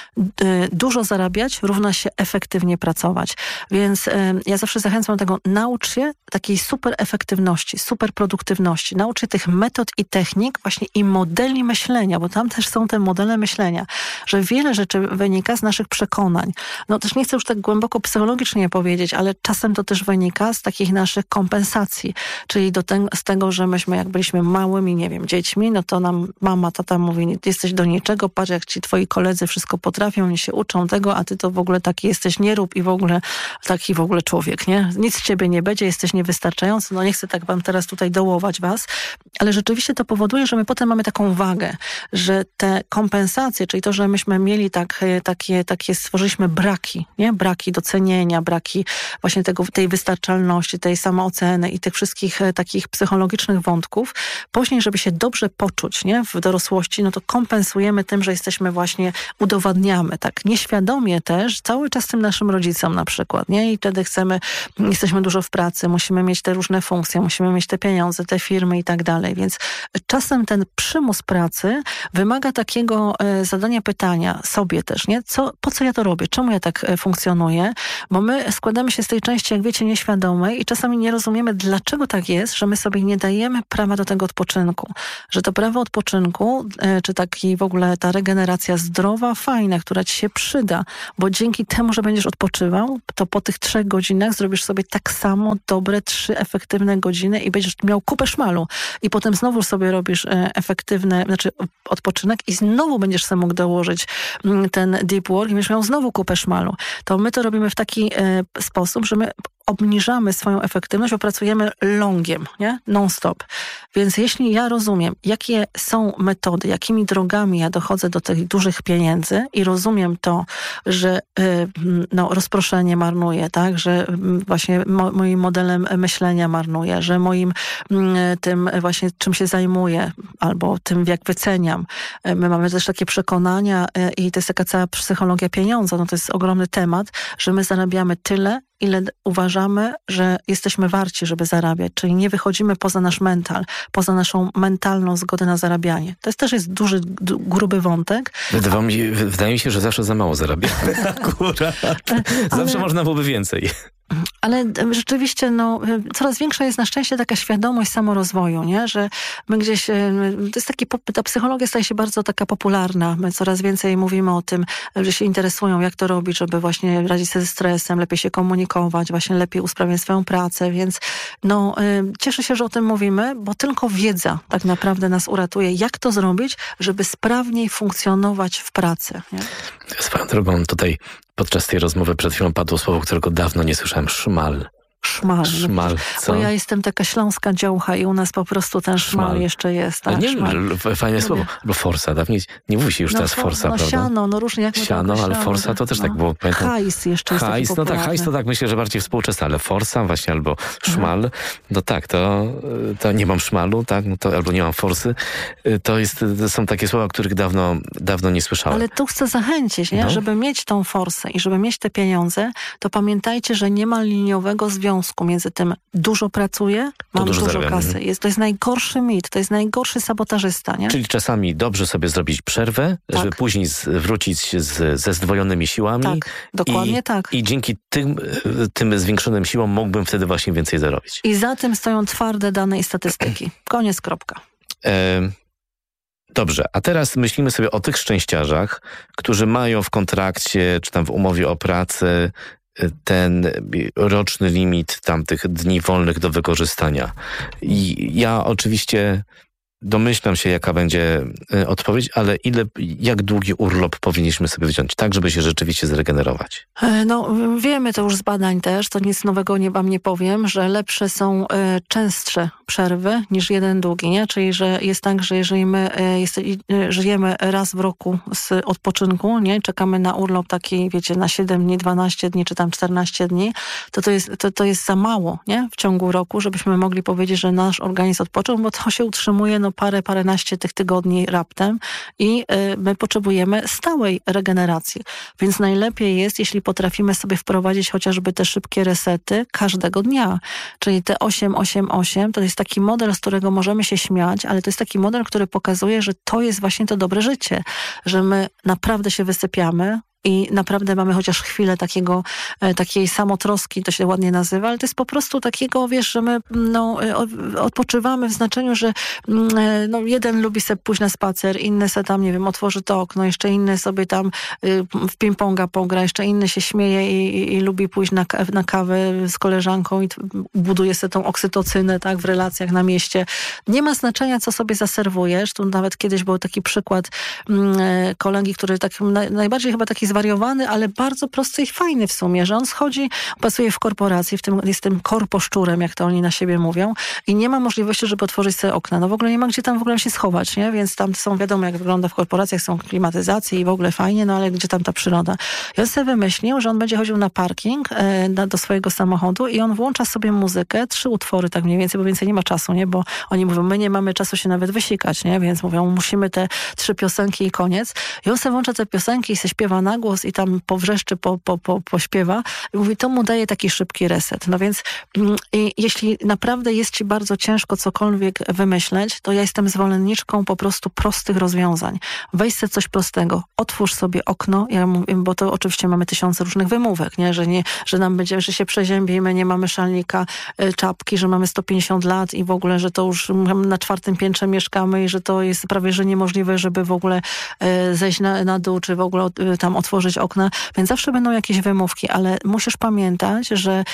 Dużo zarabiać równa się efektywnie pracować. Więc ja zawsze zachęcam do tego, naucz się takiej super efektywności, super produktywności. Naucz się tych metod i technik właśnie i modeli myślenia, bo tam też są te modele myślenia, że wiele rzeczy wynika z naszych przekonań. Też nie chcę już tak głęboko psychologicznie powiedzieć, ale czasem to też wynika z takich naszych kompensacji, czyli z tego, że myśmy jak byliśmy małymi, nie wiem, dziećmi, no to nam mama, tata mówi, jesteś do niczego, patrz jak ci twoi koledzy wszystko potrafią, oni się uczą tego, a ty to w ogóle taki jesteś, nie rób i w ogóle taki w ogóle człowiek, nie? Nic z ciebie nie będzie, jesteś niewystarczający, no nie chcę tak wam teraz tutaj dołować was, ale rzeczywiście to powoduje, że my potem mamy taką wagę, że te kompensacje, czyli to, że myśmy mieli takie stworzyliśmy braki, nie? Braki docenienia, braki właśnie tej wystarczalności, tej samooceny i tych wszystkich takich psychologicznych wątków. Później, żeby się dobrze poczuć, nie? W dorosłości, no to kompensujemy tym, że jesteśmy właśnie, udowadniamy, tak? Nieświadomie też, cały czas tym naszym rodzicom na przykład, nie? I wtedy jesteśmy dużo w pracy, musimy mieć te różne funkcje, musimy mieć te pieniądze, te firmy i tak dalej. Więc czasem ten przymus pracy wymaga takiego zadania pytania sobie też, nie? Po co ja to robię? Czemu ja tak funkcjonuję? Bo my składamy się z tej części, jak wiecie, nieświadomej i czasami nie rozumiemy, dlaczego tak jest, że my sobie nie dajemy prawa do tego odpoczynku. Że to prawo odpoczynku, czy taki w ogóle ta regeneracja zdrowa, fajna, która ci się przyda, bo dzięki temu, że będziesz odpoczywał, to po tych 3 godzinach zrobisz sobie tak samo dobre 3 efektywne godziny i będziesz miał kupę szmalu. I potem znowu sobie robisz odpoczynek i znowu będziesz sobie mógł dołożyć ten deep work i będziesz miał znowu kupę szmalu. To my to robimy w taki sposób, że my obniżamy swoją efektywność, opracujemy longiem, nie? Non-stop. Więc jeśli ja rozumiem, jakie są metody, jakimi drogami ja dochodzę do tych dużych pieniędzy i rozumiem to, że rozproszenie marnuje, tak? Że właśnie moim modelem myślenia marnuje, że moim tym właśnie czym się zajmuję albo tym jak wyceniam. My mamy też takie przekonania i to jest taka cała psychologia pieniądza, no to jest ogromny temat, że my zarabiamy tyle, ile uważamy, że jesteśmy warci, żeby zarabiać. Czyli nie wychodzimy poza nasz mental, poza naszą mentalną zgodę na zarabianie. To też jest duży, gruby wątek. Wydaje mi się, że zawsze za mało zarabiamy. Akurat. Zawsze można byłoby więcej. Ale rzeczywiście coraz większa jest na szczęście taka świadomość samorozwoju, nie? Że my gdzieś, to jest ta psychologia staje się bardzo taka popularna. My coraz więcej mówimy o tym, że się interesują, jak to robić, żeby właśnie radzić sobie ze stresem, lepiej się komunikować, właśnie lepiej usprawniać swoją pracę, więc cieszę się, że o tym mówimy, bo tylko wiedza tak naprawdę nas uratuje, jak to zrobić, żeby sprawniej funkcjonować w pracy. Nie? Swoją drogą tutaj podczas tej rozmowy przed chwilą padło słowo, którego dawno nie słyszałem. Szmal. Szmal, co? Bo ja jestem taka śląska działcha i u nas po prostu ten szmal jeszcze jest. Tak? Nie wiem, fajne słowo. Albo forsa. Dawniej nie mówi się już teraz forsa, prawda? Siano, różnie jak siano, ale forsa to też tak było. Pamiętam. Hajs jeszcze jest hajs, taki hajs to tak myślę, że bardziej współczesne, ale forsa właśnie albo szmal, no tak, to nie mam szmalu, tak, albo nie mam forsy. To są takie słowa, których dawno nie słyszałem. Ale tu chcę zachęcić, nie? Żeby mieć tą forsę i żeby mieć te pieniądze, to pamiętajcie, że nie ma liniowego związku między tym dużo pracuję, mam dużo kasy. To jest najgorszy mit, to jest najgorszy sabotażysta, nie? Czyli czasami dobrze sobie zrobić przerwę, żeby później wrócić ze zdwojonymi siłami. Tak, dokładnie tak. I dzięki tym zwiększonym siłom mógłbym wtedy właśnie więcej zarobić. I za tym stoją twarde dane i statystyki. Koniec, kropka. Dobrze, a teraz myślimy sobie o tych szczęściarzach, którzy mają w kontrakcie, czy tam w umowie o pracę ten roczny limit tamtych dni wolnych do wykorzystania. I ja oczywiście domyślam się, jaka będzie odpowiedź, ale jak długi urlop powinniśmy sobie wziąć, tak, żeby się rzeczywiście zregenerować? Wiemy to już z badań też, to nic nowego wam nie powiem, że lepsze są częstsze przerwy niż jeden długi, nie? Czyli, że jest tak, że jeżeli my żyjemy raz w roku z odpoczynku, nie? Czekamy na urlop taki, wiecie, na 7 dni, 12 dni, czy tam 14 dni, to jest za mało, nie? W ciągu roku, żebyśmy mogli powiedzieć, że nasz organizm odpoczął, bo to się utrzymuje, paręnaście tych tygodni raptem i my potrzebujemy stałej regeneracji. Więc najlepiej jest, jeśli potrafimy sobie wprowadzić chociażby te szybkie resety każdego dnia. Czyli te 8-8-8 to jest taki model, z którego możemy się śmiać, ale to jest taki model, który pokazuje, że to jest właśnie to dobre życie. Że my naprawdę się wysypiamy, i naprawdę mamy chociaż chwilę takiej samotroski, to się ładnie nazywa, ale to jest po prostu takiego, wiesz, że my odpoczywamy w znaczeniu, że jeden lubi sobie pójść na spacer, inny sobie tam, nie wiem, otworzy to okno, jeszcze inny sobie tam w ping-ponga pogra, jeszcze inny się śmieje i lubi pójść na kawę z koleżanką i buduje sobie tą oksytocynę, tak, w relacjach na mieście. Nie ma znaczenia, co sobie zaserwujesz. Tu nawet kiedyś był taki przykład kolegi, który tak najbardziej chyba taki zwariowany, ale bardzo prosty i fajny w sumie, że on schodzi, pracuje w korporacji, jest tym korposzczurem, jak to oni na siebie mówią, i nie ma możliwości, żeby otworzyć sobie okna. No w ogóle nie ma gdzie tam w ogóle się schować, nie? Więc tam są, wiadomo, jak wygląda w korporacjach, są klimatyzacje i w ogóle fajnie, no ale gdzie tam ta przyroda? I on sobie wymyślił, że on będzie chodził na parking do swojego samochodu i on włącza sobie muzykę, 3 utwory tak mniej więcej, bo więcej nie ma czasu, nie? Bo oni mówią, my nie mamy czasu się nawet wysikać, nie? Więc mówią, musimy te 3 piosenki i koniec. I on sobie włącza te piosenki i się śpiewa na głos i tam powrzeszczy, pośpiewa. I mówi, to mu daje taki szybki reset. No więc jeśli naprawdę jest ci bardzo ciężko cokolwiek wymyśleć, to ja jestem zwolenniczką po prostu prostych rozwiązań. Weź sobie coś prostego. Otwórz sobie okno, ja mówię, bo to oczywiście mamy 1000 różnych wymówek, nie? Że nam będzie, że się przeziębimy, nie mamy szalnika, czapki, że mamy 150 lat i w ogóle, że to już na 4. piętrze mieszkamy i że to jest prawie, że niemożliwe, żeby w ogóle zejść na dół, czy w ogóle tam otworzyć okna. Więc zawsze będą jakieś wymówki, ale musisz pamiętać, że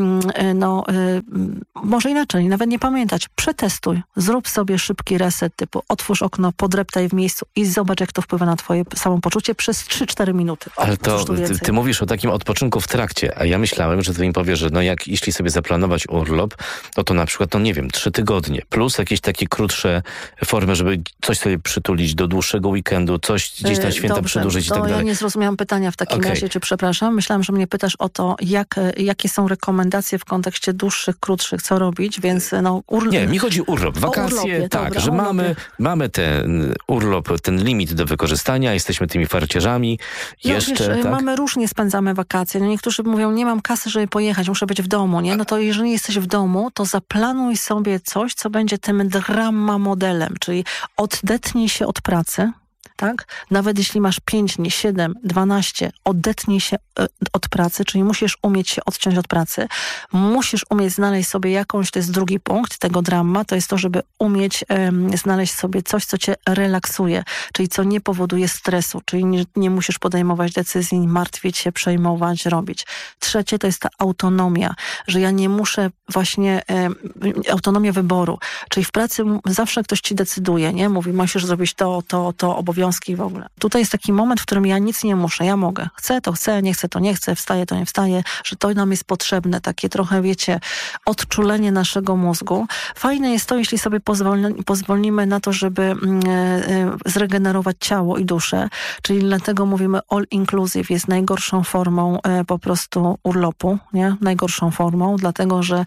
może inaczej, nawet nie pamiętać. Przetestuj. Zrób sobie szybki reset typu otwórz okno, podreptaj w miejscu i zobacz, jak to wpływa na twoje samopoczucie przez 3-4 minuty. Ale to ty mówisz o takim odpoczynku w trakcie, a ja myślałem, że ty mi powiesz, że jeśli sobie zaplanować urlop, to na przykład, 3 tygodnie, plus jakieś takie krótsze formy, żeby coś sobie przytulić do dłuższego weekendu, coś gdzieś na święta przedłużyć i tak dalej. Ja nie zrozumiałam pytania w takim razie, czy przepraszam. Myślałam, że mnie pytasz o to, jakie są rekomendacje w kontekście dłuższych, krótszych, co robić, więc Nie, mi chodzi o urlop. Wakacje, urlopie, tak, dobra, że mamy ten urlop, ten limit do wykorzystania, jesteśmy tymi farciarzami. Tak? Mamy różnie spędzamy wakacje. Niektórzy mówią, nie mam kasy, żeby pojechać, muszę być w domu, nie? No to jeżeli jesteś w domu, to zaplanuj sobie coś, co będzie tym drama modelem, czyli odetnij się od pracy, tak? Nawet jeśli masz 5 dni, 7, 12, odetnij się od pracy, czyli musisz umieć się odciąć od pracy. Musisz umieć znaleźć sobie jakąś, to jest drugi punkt tego drama, to jest to, żeby umieć znaleźć sobie coś, co cię relaksuje, czyli co nie powoduje stresu, czyli nie musisz podejmować decyzji, martwić się, przejmować, robić. Trzecie to jest ta autonomia, że ja nie muszę właśnie, autonomia wyboru, czyli w pracy zawsze ktoś ci decyduje, nie? Mówi, musisz zrobić to, obowiązki w ogóle. Tutaj jest taki moment, w którym ja nic nie muszę, ja mogę. Chcę, to chcę, nie chcę, to nie chcę, wstaję, to nie wstaję, że to nam jest potrzebne, takie trochę, wiecie, odczulenie naszego mózgu. Fajne jest to, jeśli sobie pozwolimy na to, żeby zregenerować ciało i duszę, czyli dlatego mówimy all inclusive jest najgorszą formą po prostu urlopu, nie? Najgorszą formą, dlatego, że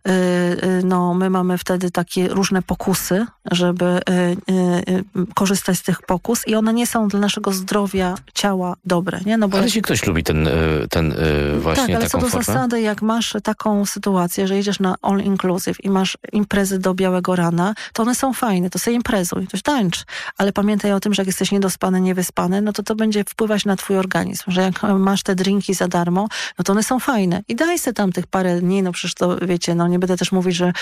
my mamy wtedy takie różne pokusy, żeby korzystać z tych pokus i one nie są dla naszego zdrowia ciała dobre, nie? No bo ale jeśli ktoś lubi ten właśnie tak, ale taką co do formę? zasady, jak masz taką sytuację, że jedziesz na all inclusive i masz imprezy do białego rana, to one są fajne, to sobie imprezuj, to tańcz, ale pamiętaj o tym, że jak jesteś niedospany, niewyspany, no to będzie wpływać na twój organizm, że jak masz te drinki za darmo, no to one są fajne i daj sobie tam tych parę dni, no przecież to wiecie, no nie będę też mówić, że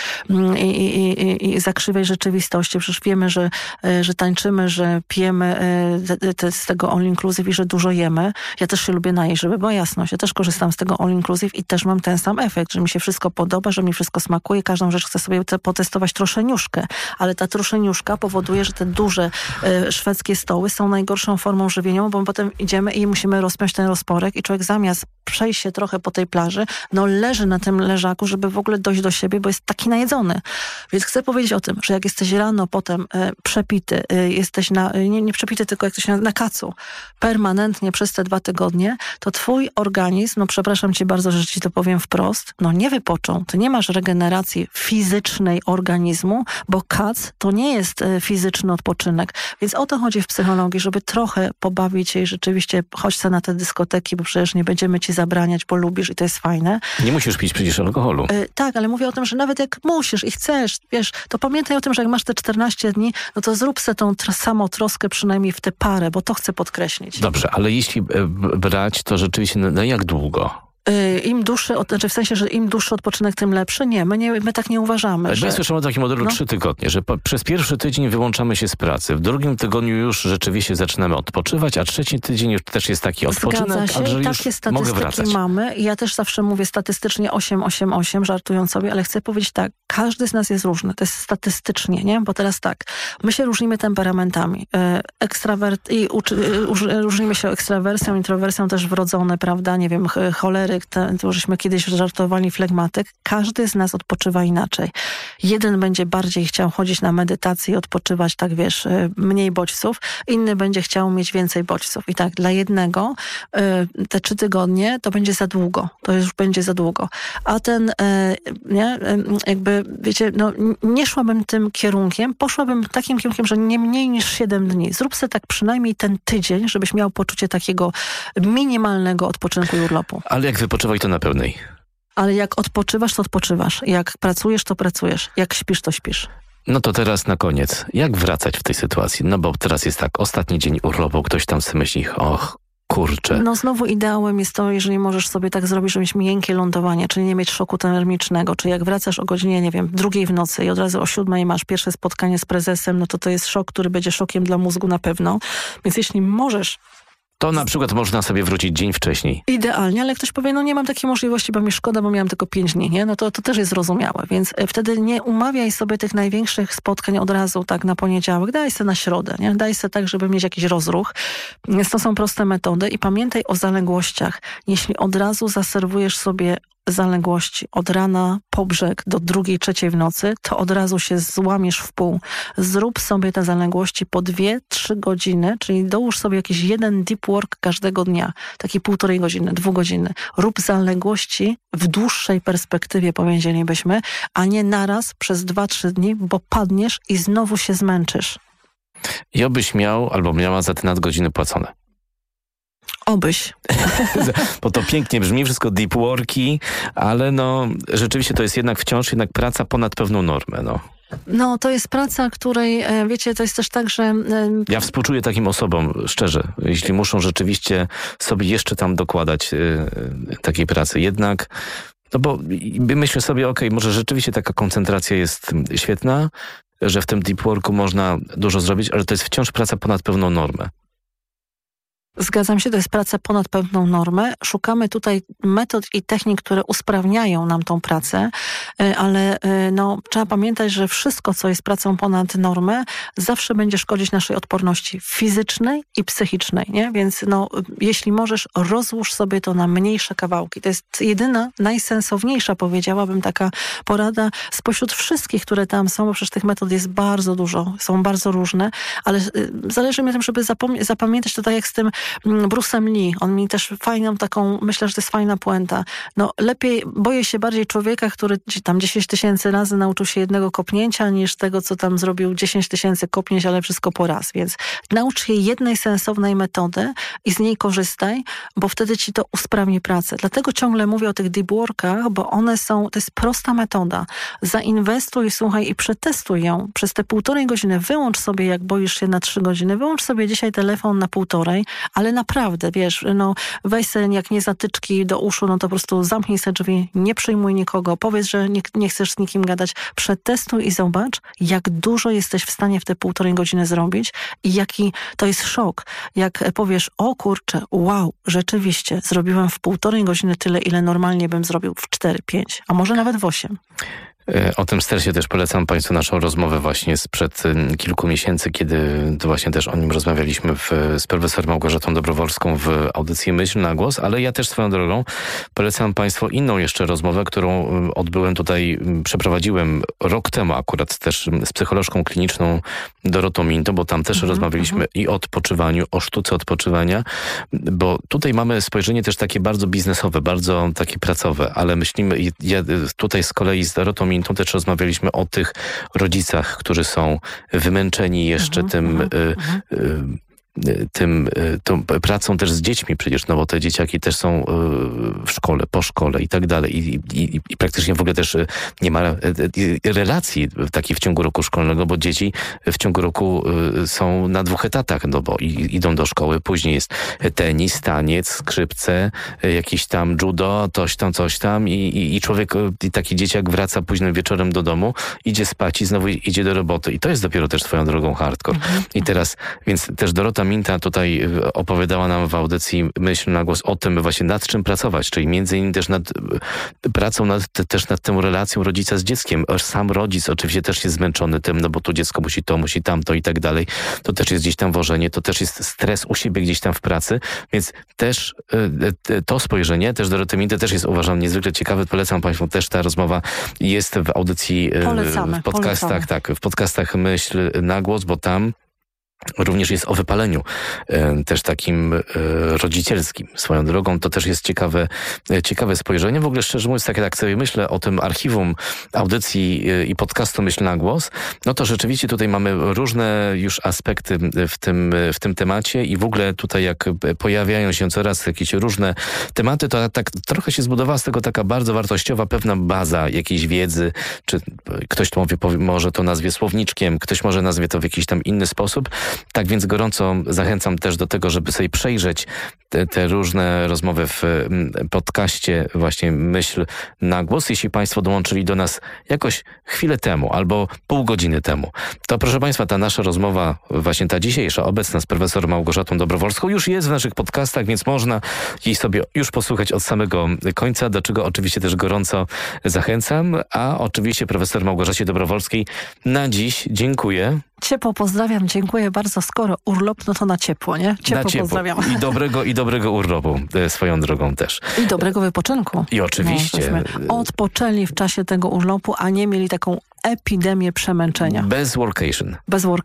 i zakrzywiać rzeczywistości, przecież wiemy, że tańczymy, że pijemy z tego all inclusive i że dużo jemy. Ja też się lubię najeść, żeby była jasność. Ja też korzystam z tego all inclusive i też mam ten sam efekt, że mi się wszystko podoba, że mi wszystko smakuje. Każdą rzecz chcę sobie potestować troszeniuszkę, ale ta troszeniuszka powoduje, że te duże szwedzkie stoły są najgorszą formą żywieniową, bo potem idziemy i musimy rozpiąć ten rozporek i człowiek zamiast przejść się trochę po tej plaży, leży na tym leżaku, żeby w ogóle dojść do siebie, bo jest taki najedzony. Więc chcę powiedzieć o tym, że jak jesteś rano potem przepity, jesteś nie przepity, tylko jak to się na kacu, permanentnie przez te 2 tygodnie, to twój organizm, przepraszam cię bardzo, że ci to powiem wprost, nie wypoczął. Ty nie masz regeneracji fizycznej organizmu, bo kac to nie jest fizyczny odpoczynek. Więc o to chodzi w psychologii, żeby trochę pobawić się i rzeczywiście chodź se na te dyskoteki, bo przecież nie będziemy ci zabraniać, bo lubisz i to jest fajne. Nie musisz pić przecież alkoholu. Tak, ale mówię o tym, że nawet jak musisz i chcesz, wiesz, to pamiętaj o tym, że jak masz te 14 dni, to zrób se tą samotroskę przynajmniej przynajmniej w tę parę, bo to chcę podkreślić. Dobrze, ale jeśli brać, to rzeczywiście na jak długo? Im dłuższy, znaczy w sensie, że im dłuższy odpoczynek, tym lepszy? Nie, my tak nie uważamy. Ja słyszałem o takim modelu 3 tygodnie, że przez pierwszy tydzień wyłączamy się z pracy, w drugim tygodniu już rzeczywiście zaczynamy odpoczywać, a trzeci tydzień już też jest taki odpoczynek, ale że już mogę wracać. Mamy. Ja też zawsze mówię statystycznie 8, żartując sobie, ale chcę powiedzieć tak, każdy z nas jest różny, to jest statystycznie, nie? Bo teraz tak, my się różnimy temperamentami. Różnimy się ekstrawersją, introwersją też wrodzone, prawda? Nie wiem, cholery, to żeśmy kiedyś żartowali, flegmatyk. Każdy z nas odpoczywa inaczej. Jeden będzie bardziej chciał chodzić na medytację i odpoczywać, tak wiesz, mniej bodźców. Inny będzie chciał mieć więcej bodźców. I tak, dla jednego te 3 tygodnie to będzie za długo. To już będzie za długo. A ten, wiecie, nie szłabym tym kierunkiem. Poszłabym takim kierunkiem, że nie mniej niż 7 dni. Zrób sobie tak przynajmniej ten tydzień, żebyś miał poczucie takiego minimalnego odpoczynku i urlopu. Ale jak wypoczywaj, to na pełnej. Ale jak odpoczywasz, to odpoczywasz. Jak pracujesz, to pracujesz. Jak śpisz, to śpisz. No to teraz na koniec. Jak wracać w tej sytuacji? No bo teraz jest tak, ostatni dzień urlopu, ktoś tam sobie myśli, kurczę. No znowu ideałem jest to, jeżeli możesz sobie tak zrobić, żeby mieć miękkie lądowanie, czyli nie mieć szoku termicznego, czy jak wracasz o godzinie, nie wiem, 2 w nocy i od razu o 7 masz pierwsze spotkanie z prezesem, no to jest szok, który będzie szokiem dla mózgu na pewno. Więc jeśli możesz... To na przykład można sobie wrócić dzień wcześniej. Idealnie, ale ktoś powie, nie mam takiej możliwości, bo mi szkoda, bo miałam tylko 5 dni, nie? No to też jest zrozumiałe, więc wtedy nie umawiaj sobie tych największych spotkań od razu tak na poniedziałek, daj sobie na środę, nie? Daj sobie tak, żeby mieć jakiś rozruch. Więc to są proste metody i pamiętaj o zaległościach. Jeśli od razu zaserwujesz sobie zaległości od rana po brzeg do 2, 3 w nocy, to od razu się złamiesz w pół. Zrób sobie te zaległości po 2-3 godziny, czyli dołóż sobie jakiś jeden deep work każdego dnia, taki 1,5 godziny, 2 godziny. Rób zaległości w dłuższej perspektywie, powiedzielibyśmy, a nie naraz przez 2-3 dni, bo padniesz i znowu się zmęczysz. I obyś miał albo miała za te nadgodziny płacone. Obyś. Bo to pięknie brzmi, wszystko deep worki, ale rzeczywiście to jest wciąż praca ponad pewną normę, No, to jest praca, której, wiecie, to jest też tak, że... Ja współczuję takim osobom, szczerze, jeśli muszą rzeczywiście sobie jeszcze tam dokładać takiej pracy. Jednak, bo myślę sobie, może rzeczywiście taka koncentracja jest świetna, że w tym deep worku można dużo zrobić, ale to jest wciąż praca ponad pewną normę. Zgadzam się, to jest praca ponad pewną normę. Szukamy tutaj metod i technik, które usprawniają nam tą pracę, ale trzeba pamiętać, że wszystko, co jest pracą ponad normę, zawsze będzie szkodzić naszej odporności fizycznej i psychicznej, nie? Więc jeśli możesz, rozłóż sobie to na mniejsze kawałki. To jest jedyna, najsensowniejsza, powiedziałabym, taka porada spośród wszystkich, które tam są, bo przecież tych metod jest bardzo dużo, są bardzo różne, ale zależy mi na tym, żeby zapamiętać to tak jak z tym Bruce'em Lee. On mi też fajną taką, myślę, że to jest fajna puenta. Boję się bardziej człowieka, który tam 10 000 razy nauczył się jednego kopnięcia, niż tego, co tam zrobił 10 000 kopnięć, ale wszystko po raz. Więc naucz się jednej sensownej metody i z niej korzystaj, bo wtedy ci to usprawni pracę. Dlatego ciągle mówię o tych deep workach, bo to jest prosta metoda. Zainwestuj, słuchaj, i przetestuj ją. Przez te 1,5 godziny wyłącz sobie, jak boisz się na 3 godziny, wyłącz sobie dzisiaj telefon na 1,5, ale naprawdę, wiesz, weź sobie jak nie zatyczki do uszu, to po prostu zamknij sobie drzwi, nie przyjmuj nikogo, powiedz, że nie chcesz z nikim gadać, przetestuj i zobacz, jak dużo jesteś w stanie w te 1,5 godziny zrobić i jaki to jest szok. Jak powiesz, o kurczę, wow, rzeczywiście, zrobiłem w 1,5 godziny tyle, ile normalnie bym zrobił w 4, 5, a może nawet w 8. O tym stresie też polecam Państwu naszą rozmowę właśnie sprzed kilku miesięcy, kiedy to właśnie też o nim rozmawialiśmy z profesor Małgorzatą Dobrowolską w audycji Myśl na głos, ale ja też swoją drogą polecam Państwu inną jeszcze rozmowę, którą przeprowadziłem rok temu akurat też z psycholożką kliniczną Dorotą Minto, bo tam też rozmawialiśmy i o odpoczywaniu, o sztuce odpoczywania, bo tutaj mamy spojrzenie też takie bardzo biznesowe, bardzo takie pracowe, ale myślimy, ja tutaj z kolei z Dorotą Mintą też rozmawialiśmy o tych rodzicach, którzy są wymęczeni jeszcze tym tą pracą też z dziećmi przecież, no bo te dzieciaki też są w szkole, po szkole i tak dalej. I praktycznie w ogóle też nie ma relacji takiej w ciągu roku szkolnego, bo dzieci w ciągu roku są na 2 etatach, no bo idą do szkoły, później jest tenis, taniec, skrzypce, jakiś tam judo, coś tam i człowiek, taki dzieciak wraca późnym wieczorem do domu, idzie spać i znowu idzie do roboty. I to jest dopiero też swoją drogą hardcore. I teraz, więc też Dorota Minta tutaj opowiadała nam w audycji Myśl na głos o tym właśnie nad czym pracować, czyli między innymi też nad pracą też nad tą relacją rodzica z dzieckiem. Sam rodzic oczywiście też jest zmęczony tym, no bo tu dziecko musi to, musi tamto i tak dalej. To też jest gdzieś tam wożenie, to też jest stres u siebie gdzieś tam w pracy, więc też to spojrzenie, też Doroty Minty też jest, uważam, niezwykle ciekawe. Polecam Państwu, też ta rozmowa jest w audycji, w podcastach, w podcastach Myśl na głos, bo tam również jest o wypaleniu, też takim rodzicielskim. Swoją drogą to też jest ciekawe spojrzenie. W ogóle szczerze mówiąc, tak jak sobie myślę o tym archiwum audycji i podcastu Myśl na głos, no to rzeczywiście tutaj mamy różne już aspekty w tym temacie i w ogóle tutaj jak pojawiają się coraz jakieś różne tematy, to tak trochę się zbudowała z tego taka bardzo wartościowa pewna baza jakiejś wiedzy, czy ktoś to może to nazwie słowniczkiem, ktoś może nazwie to w jakiś tam inny sposób. Tak więc gorąco zachęcam też do tego, żeby sobie przejrzeć te różne rozmowy w podcaście właśnie Myśl na głos. Jeśli Państwo dołączyli do nas jakoś chwilę temu albo pół godziny temu, to proszę Państwa, ta nasza rozmowa, właśnie ta dzisiejsza, obecna z profesor Małgorzatą Dobrowolską już jest w naszych podcastach, więc można jej sobie już posłuchać od samego końca, do czego oczywiście też gorąco zachęcam. A oczywiście profesor Małgorzacie Dobrowolskiej na dziś dziękuję. Ciepło pozdrawiam, dziękuję bardzo. Skoro urlop, no to na ciepło, nie? Ciepło pozdrawiam. I dobrego urlopu swoją drogą też. I dobrego wypoczynku. I oczywiście. No, odpoczęli w czasie tego urlopu, a nie mieli taką epidemię przemęczenia. Bez workation.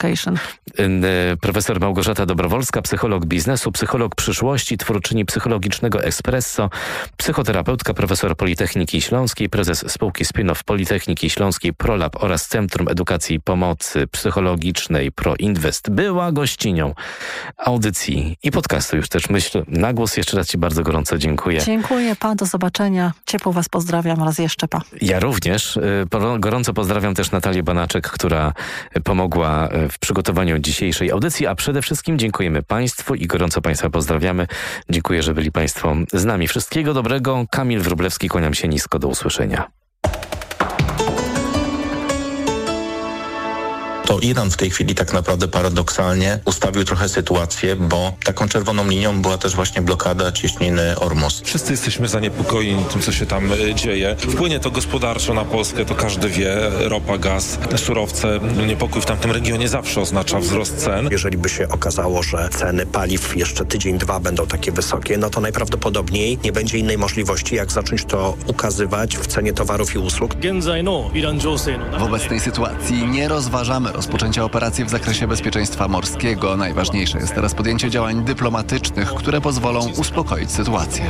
Profesor Małgorzata Dobrowolska, psycholog biznesu, psycholog przyszłości, twórczyni psychologicznego Espresso, psychoterapeutka, profesor Politechniki Śląskiej, prezes spółki Spin-off Politechniki Śląskiej ProLab oraz Centrum Edukacji i Pomocy Psychologicznej ProInvest. Była gościnią audycji i podcastu już też Myśl na głos. Jeszcze raz Ci bardzo gorąco dziękuję. Dziękuję Pa, do zobaczenia. Ciepło Was pozdrawiam, raz jeszcze Pa. Ja również. Gorąco pozdrawiam też Natalię Banaczek, która pomogła w przygotowaniu dzisiejszej audycji, a przede wszystkim dziękujemy Państwu i gorąco Państwa pozdrawiamy. Dziękuję, że byli Państwo z nami. Wszystkiego dobrego. Kamil Wróblewski, kłaniam się nisko. Do usłyszenia. To Iran w tej chwili tak naprawdę paradoksalnie ustawił trochę sytuację, bo taką czerwoną linią była też właśnie blokada cieśniny Ormus. Wszyscy jesteśmy zaniepokojeni tym, co się tam dzieje. Wpłynie to gospodarczo na Polskę, to każdy wie. Ropa, gaz, surowce. Niepokój w tamtym regionie zawsze oznacza wzrost cen. Jeżeli by się okazało, że ceny paliw jeszcze tydzień, 2 będą takie wysokie, no to najprawdopodobniej nie będzie innej możliwości, jak zacząć to ukazywać w cenie towarów i usług. W obecnej sytuacji nie rozważamy rozpoczęcia operacji w zakresie bezpieczeństwa morskiego. Najważniejsze jest teraz podjęcie działań dyplomatycznych, które pozwolą uspokoić sytuację.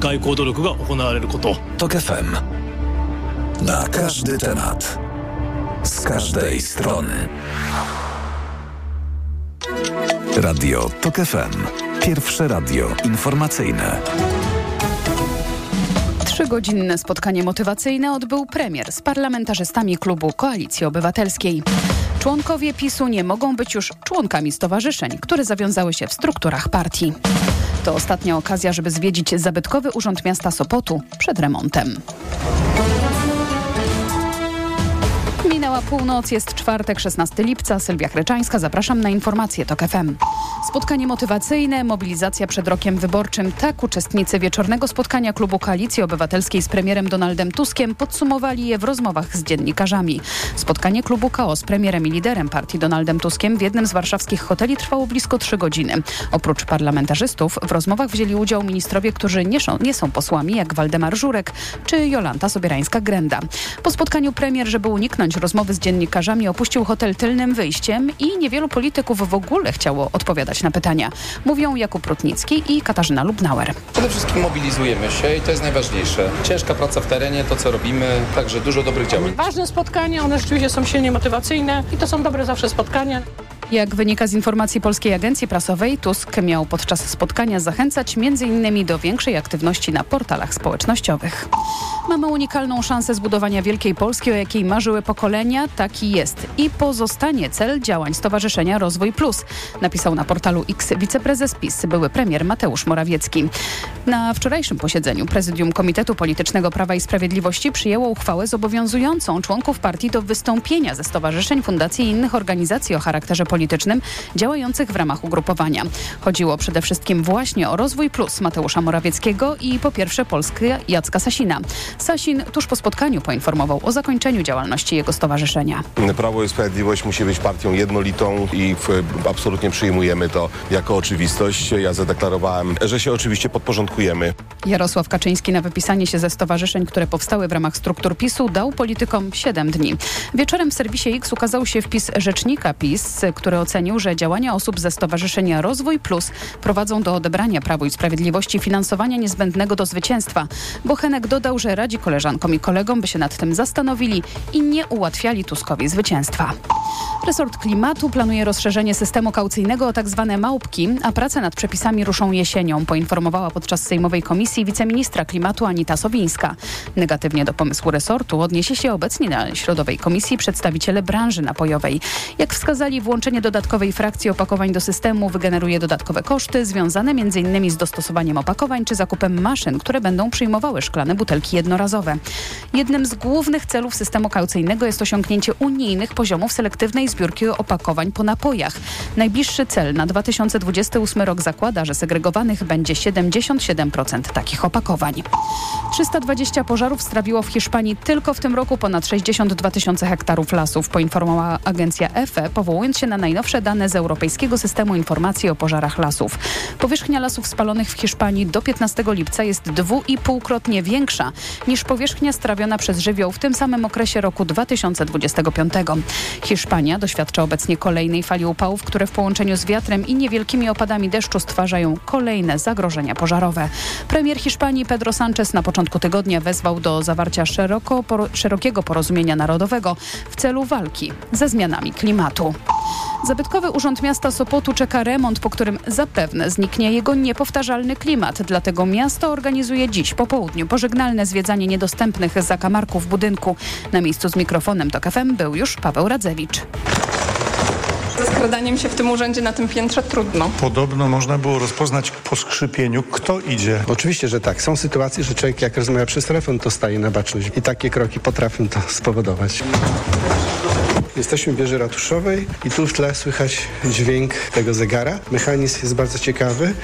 TOK FM. Na każdy temat. Z każdej strony. Radio TOK FM. Pierwsze radio informacyjne. 3-godzinne spotkanie motywacyjne odbył premier z parlamentarzystami klubu Koalicji Obywatelskiej. Członkowie PiS-u nie mogą być już członkami stowarzyszeń, które zawiązały się w strukturach partii. To ostatnia okazja, żeby zwiedzić zabytkowy Urząd Miasta Sopotu przed remontem. Minęła północ, jest czwartek, 16 lipca. Sylwia Chreczańska, zapraszam na informacje TOK FM. Spotkanie motywacyjne, mobilizacja przed rokiem wyborczym. Tak uczestnicy wieczornego spotkania klubu Koalicji Obywatelskiej z premierem Donaldem Tuskiem podsumowali je w rozmowach z dziennikarzami. Spotkanie klubu KO z premierem i liderem partii Donaldem Tuskiem w jednym z warszawskich hoteli trwało blisko 3 godziny. Oprócz parlamentarzystów w rozmowach wzięli udział ministrowie, którzy nie są posłami, jak Waldemar Żurek czy Jolanta Sobierańska-Grenda. Po spotkaniu premier, żeby uniknąć rozmowy z dziennikarzami, opuścił hotel tylnym wyjściem i niewielu polityków w ogóle chciało odpowiadać na pytania. Mówią Jakub Rutnicki i Katarzyna Lubnauer. Przede wszystkim mobilizujemy się i to jest najważniejsze. Ciężka praca w terenie, to co robimy, także dużo dobrych działań. Ważne spotkania, one rzeczywiście są silnie motywacyjne i to są dobre zawsze spotkania. Jak wynika z informacji Polskiej Agencji Prasowej, Tusk miał podczas spotkania zachęcać m.in. do większej aktywności na portalach społecznościowych. Mamy unikalną szansę zbudowania Wielkiej Polski, o jakiej marzyły pokolenia. Taki jest i pozostanie cel działań Stowarzyszenia Rozwój Plus, napisał na portalu X wiceprezes PiS, były premier Mateusz Morawiecki. Na wczorajszym posiedzeniu Prezydium Komitetu Politycznego Prawa i Sprawiedliwości przyjęło uchwałę zobowiązującą członków partii do wystąpienia ze stowarzyszeń, fundacji i innych organizacji o charakterze politycznym działających w ramach ugrupowania. Chodziło przede wszystkim właśnie o Rozwój Plus Mateusza Morawieckiego i po pierwsze Polskę Jacka Sasina. Sasin tuż po spotkaniu poinformował o zakończeniu działalności jego stowarzyszenia. Prawo i Sprawiedliwość musi być partią jednolitą i absolutnie przyjmujemy to jako oczywistość. Ja zadeklarowałem, że się oczywiście podporządkujemy. Jarosław Kaczyński na wypisanie się ze stowarzyszeń, które powstały w ramach struktur PiS-u, dał politykom 7 dni. Wieczorem w serwisie X ukazał się wpis rzecznika PiS, który ocenił, że działania osób ze Stowarzyszenia Rozwój Plus prowadzą do odebrania Prawu i Sprawiedliwości finansowania niezbędnego do zwycięstwa. Bochenek dodał, że radzi koleżankom i kolegom, by się nad tym zastanowili i nie ułatwiali Tuskowi zwycięstwa. Resort Klimatu planuje rozszerzenie systemu kaucyjnego o tzw. małpki, a prace nad przepisami ruszą jesienią, poinformowała podczas sejmowej komisji wiceministra klimatu Anita Sowińska. Negatywnie do pomysłu resortu odniesie się obecnie na środowej komisji przedstawiciele branży napojowej. Jak wskazali, włączenie dodatkowej frakcji opakowań do systemu wygeneruje dodatkowe koszty związane m.in. z dostosowaniem opakowań czy zakupem maszyn, które będą przyjmowały szklane butelki jednorazowe. Jednym z głównych celów systemu kaucyjnego jest osiągnięcie unijnych poziomów selektywnej zbiórki opakowań po napojach. Najbliższy cel na 2028 rok zakłada, że segregowanych będzie 77% takich opakowań. 320 pożarów strawiło w Hiszpanii tylko w tym roku ponad 62 tysiące hektarów lasów, poinformowała agencja EFE, powołując się na najnowsze dane z Europejskiego Systemu Informacji o Pożarach Lasów. Powierzchnia lasów spalonych w Hiszpanii do 15 lipca jest 2,5-krotnie większa niż powierzchnia strawiona przez żywioł w tym samym okresie roku 2025. Hiszpania doświadcza obecnie kolejnej fali upałów, które w połączeniu z wiatrem i niewielkimi opadami deszczu stwarzają kolejne zagrożenia pożarowe. Premier Hiszpanii Pedro Sánchez na początku tygodnia wezwał do zawarcia szerokiego porozumienia narodowego w celu walki ze zmianami klimatu. Zabytkowy Urząd Miasta Sopotu czeka remont, po którym zapewne zniknie jego niepowtarzalny klimat. Dlatego miasto organizuje dziś po południu pożegnalne zwiedzanie niedostępnych zakamarków budynku. Na miejscu z mikrofonem TOK FM był już Paweł Radzewicz. Ze skradaniem się w tym urzędzie na tym piętrze trudno. Podobno można było rozpoznać po skrzypieniu, kto idzie. Oczywiście, że tak. Są sytuacje, że człowiek jak rozmawia przez telefon, to staje na baczność. I takie kroki potrafią to spowodować. Jesteśmy w wieży ratuszowej i tu w tle słychać dźwięk tego zegara. Mechanizm jest bardzo ciekawy.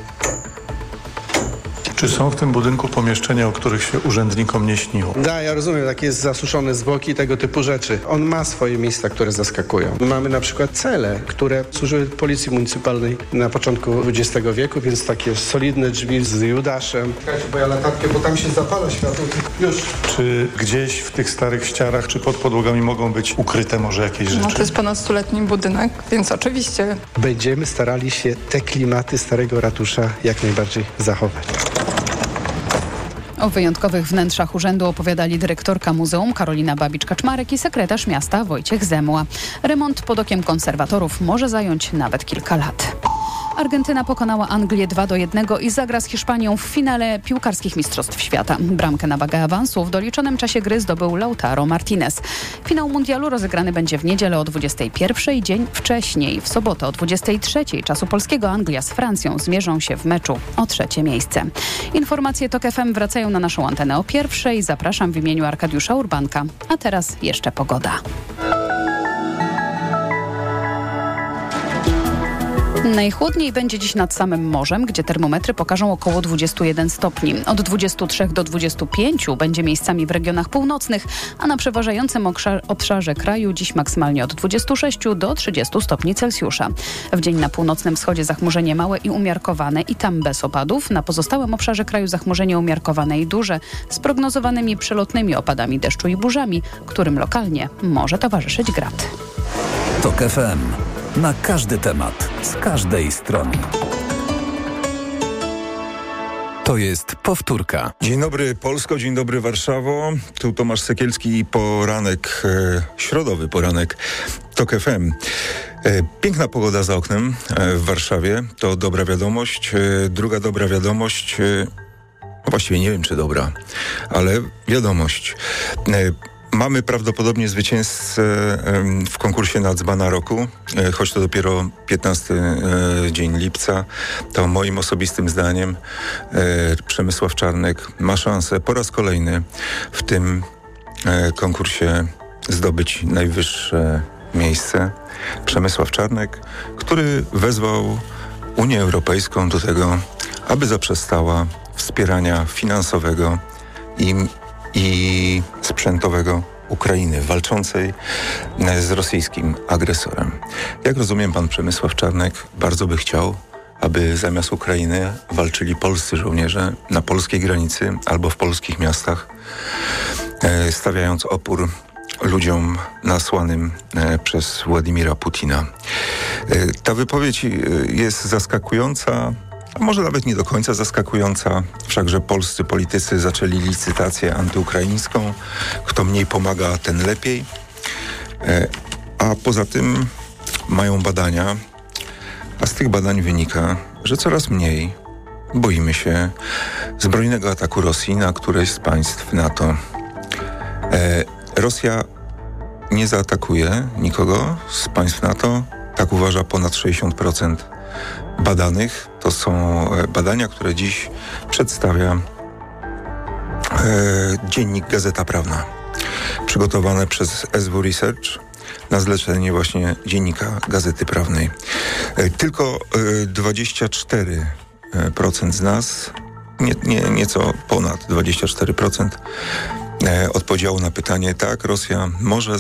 Czy są w tym budynku pomieszczenia, o których się urzędnikom nie śniło? Da, ja rozumiem, tak jest zasuszone zwłoki, tego typu rzeczy. On ma swoje miejsca, które zaskakują. Mamy na przykład cele, które służyły policji municypalnej na początku XX wieku, więc takie solidne drzwi z Judaszem. Czekajcie, bo ja latarkę, bo tam się zapala światło. Już. Czy gdzieś w tych starych ścianach, czy pod podłogami mogą być ukryte może jakieś rzeczy? No to jest ponad 100-letni budynek, więc oczywiście. Będziemy starali się te klimaty starego ratusza jak najbardziej zachować. O wyjątkowych wnętrzach urzędu opowiadali dyrektorka muzeum Karolina Babicz-Kaczmarek i sekretarz miasta Wojciech Zemła. Remont pod okiem konserwatorów może zająć nawet kilka lat. Argentyna pokonała Anglię 2-1 i zagra z Hiszpanią w finale piłkarskich Mistrzostw Świata. Bramkę na wagę awansu w doliczonym czasie gry zdobył Lautaro Martinez. Finał mundialu rozegrany będzie w niedzielę o 21:00, dzień wcześniej. W sobotę o 23:00 czasu polskiego Anglia z Francją zmierzą się w meczu o 3. miejsce. Informacje TOK FM wracają na naszą antenę o 1:00. Zapraszam w imieniu Arkadiusza Urbanka. A teraz jeszcze pogoda. Najchłodniej będzie dziś nad samym morzem, gdzie termometry pokażą około 21 stopni. Od 23 do 25 będzie miejscami w regionach północnych, a na przeważającym obszarze kraju dziś maksymalnie od 26 do 30 stopni Celsjusza. W dzień na północnym wschodzie zachmurzenie małe i umiarkowane i tam bez opadów. Na pozostałym obszarze kraju zachmurzenie umiarkowane i duże z prognozowanymi przelotnymi opadami deszczu i burzami, którym lokalnie może towarzyszyć grad. TOK FM. Na każdy temat, z każdej strony. To jest powtórka. Dzień dobry Polsko, dzień dobry Warszawo. Tu Tomasz Sekielski i poranek, środowy poranek TOK FM. Piękna pogoda za oknem w Warszawie, to dobra wiadomość. Druga dobra wiadomość, właściwie nie wiem czy dobra, ale wiadomość. Mamy prawdopodobnie zwycięzcę w konkursie na Dzbana Roku, choć to dopiero 15 dzień lipca. To moim osobistym zdaniem Przemysław Czarnek ma szansę po raz kolejny w tym konkursie zdobyć najwyższe miejsce. Przemysław Czarnek, który wezwał Unię Europejską do tego, aby zaprzestała wspierania finansowego i sprzętowego Ukrainy walczącej z rosyjskim agresorem. Jak rozumiem, pan Przemysław Czarnek bardzo by chciał, aby zamiast Ukrainy walczyli polscy żołnierze na polskiej granicy albo w polskich miastach, stawiając opór ludziom nasłanym przez Władimira Putina. Ta wypowiedź jest zaskakująca, a może nawet nie do końca zaskakująca, wszakże polscy politycy zaczęli licytację antyukraińską. Kto mniej pomaga, ten lepiej. A poza tym mają badania, a z tych badań wynika, że coraz mniej boimy się zbrojnego ataku Rosji na któreś z państw NATO. Rosja nie zaatakuje nikogo z państw NATO, tak uważa ponad 60% badanych. To są badania, które dziś przedstawia dziennik Gazeta Prawna, przygotowane przez SW Research na zlecenie właśnie dziennika Gazety Prawnej. Tylko 24% z nas, nieco ponad 24%, odpowiedziało na pytanie, tak, Rosja może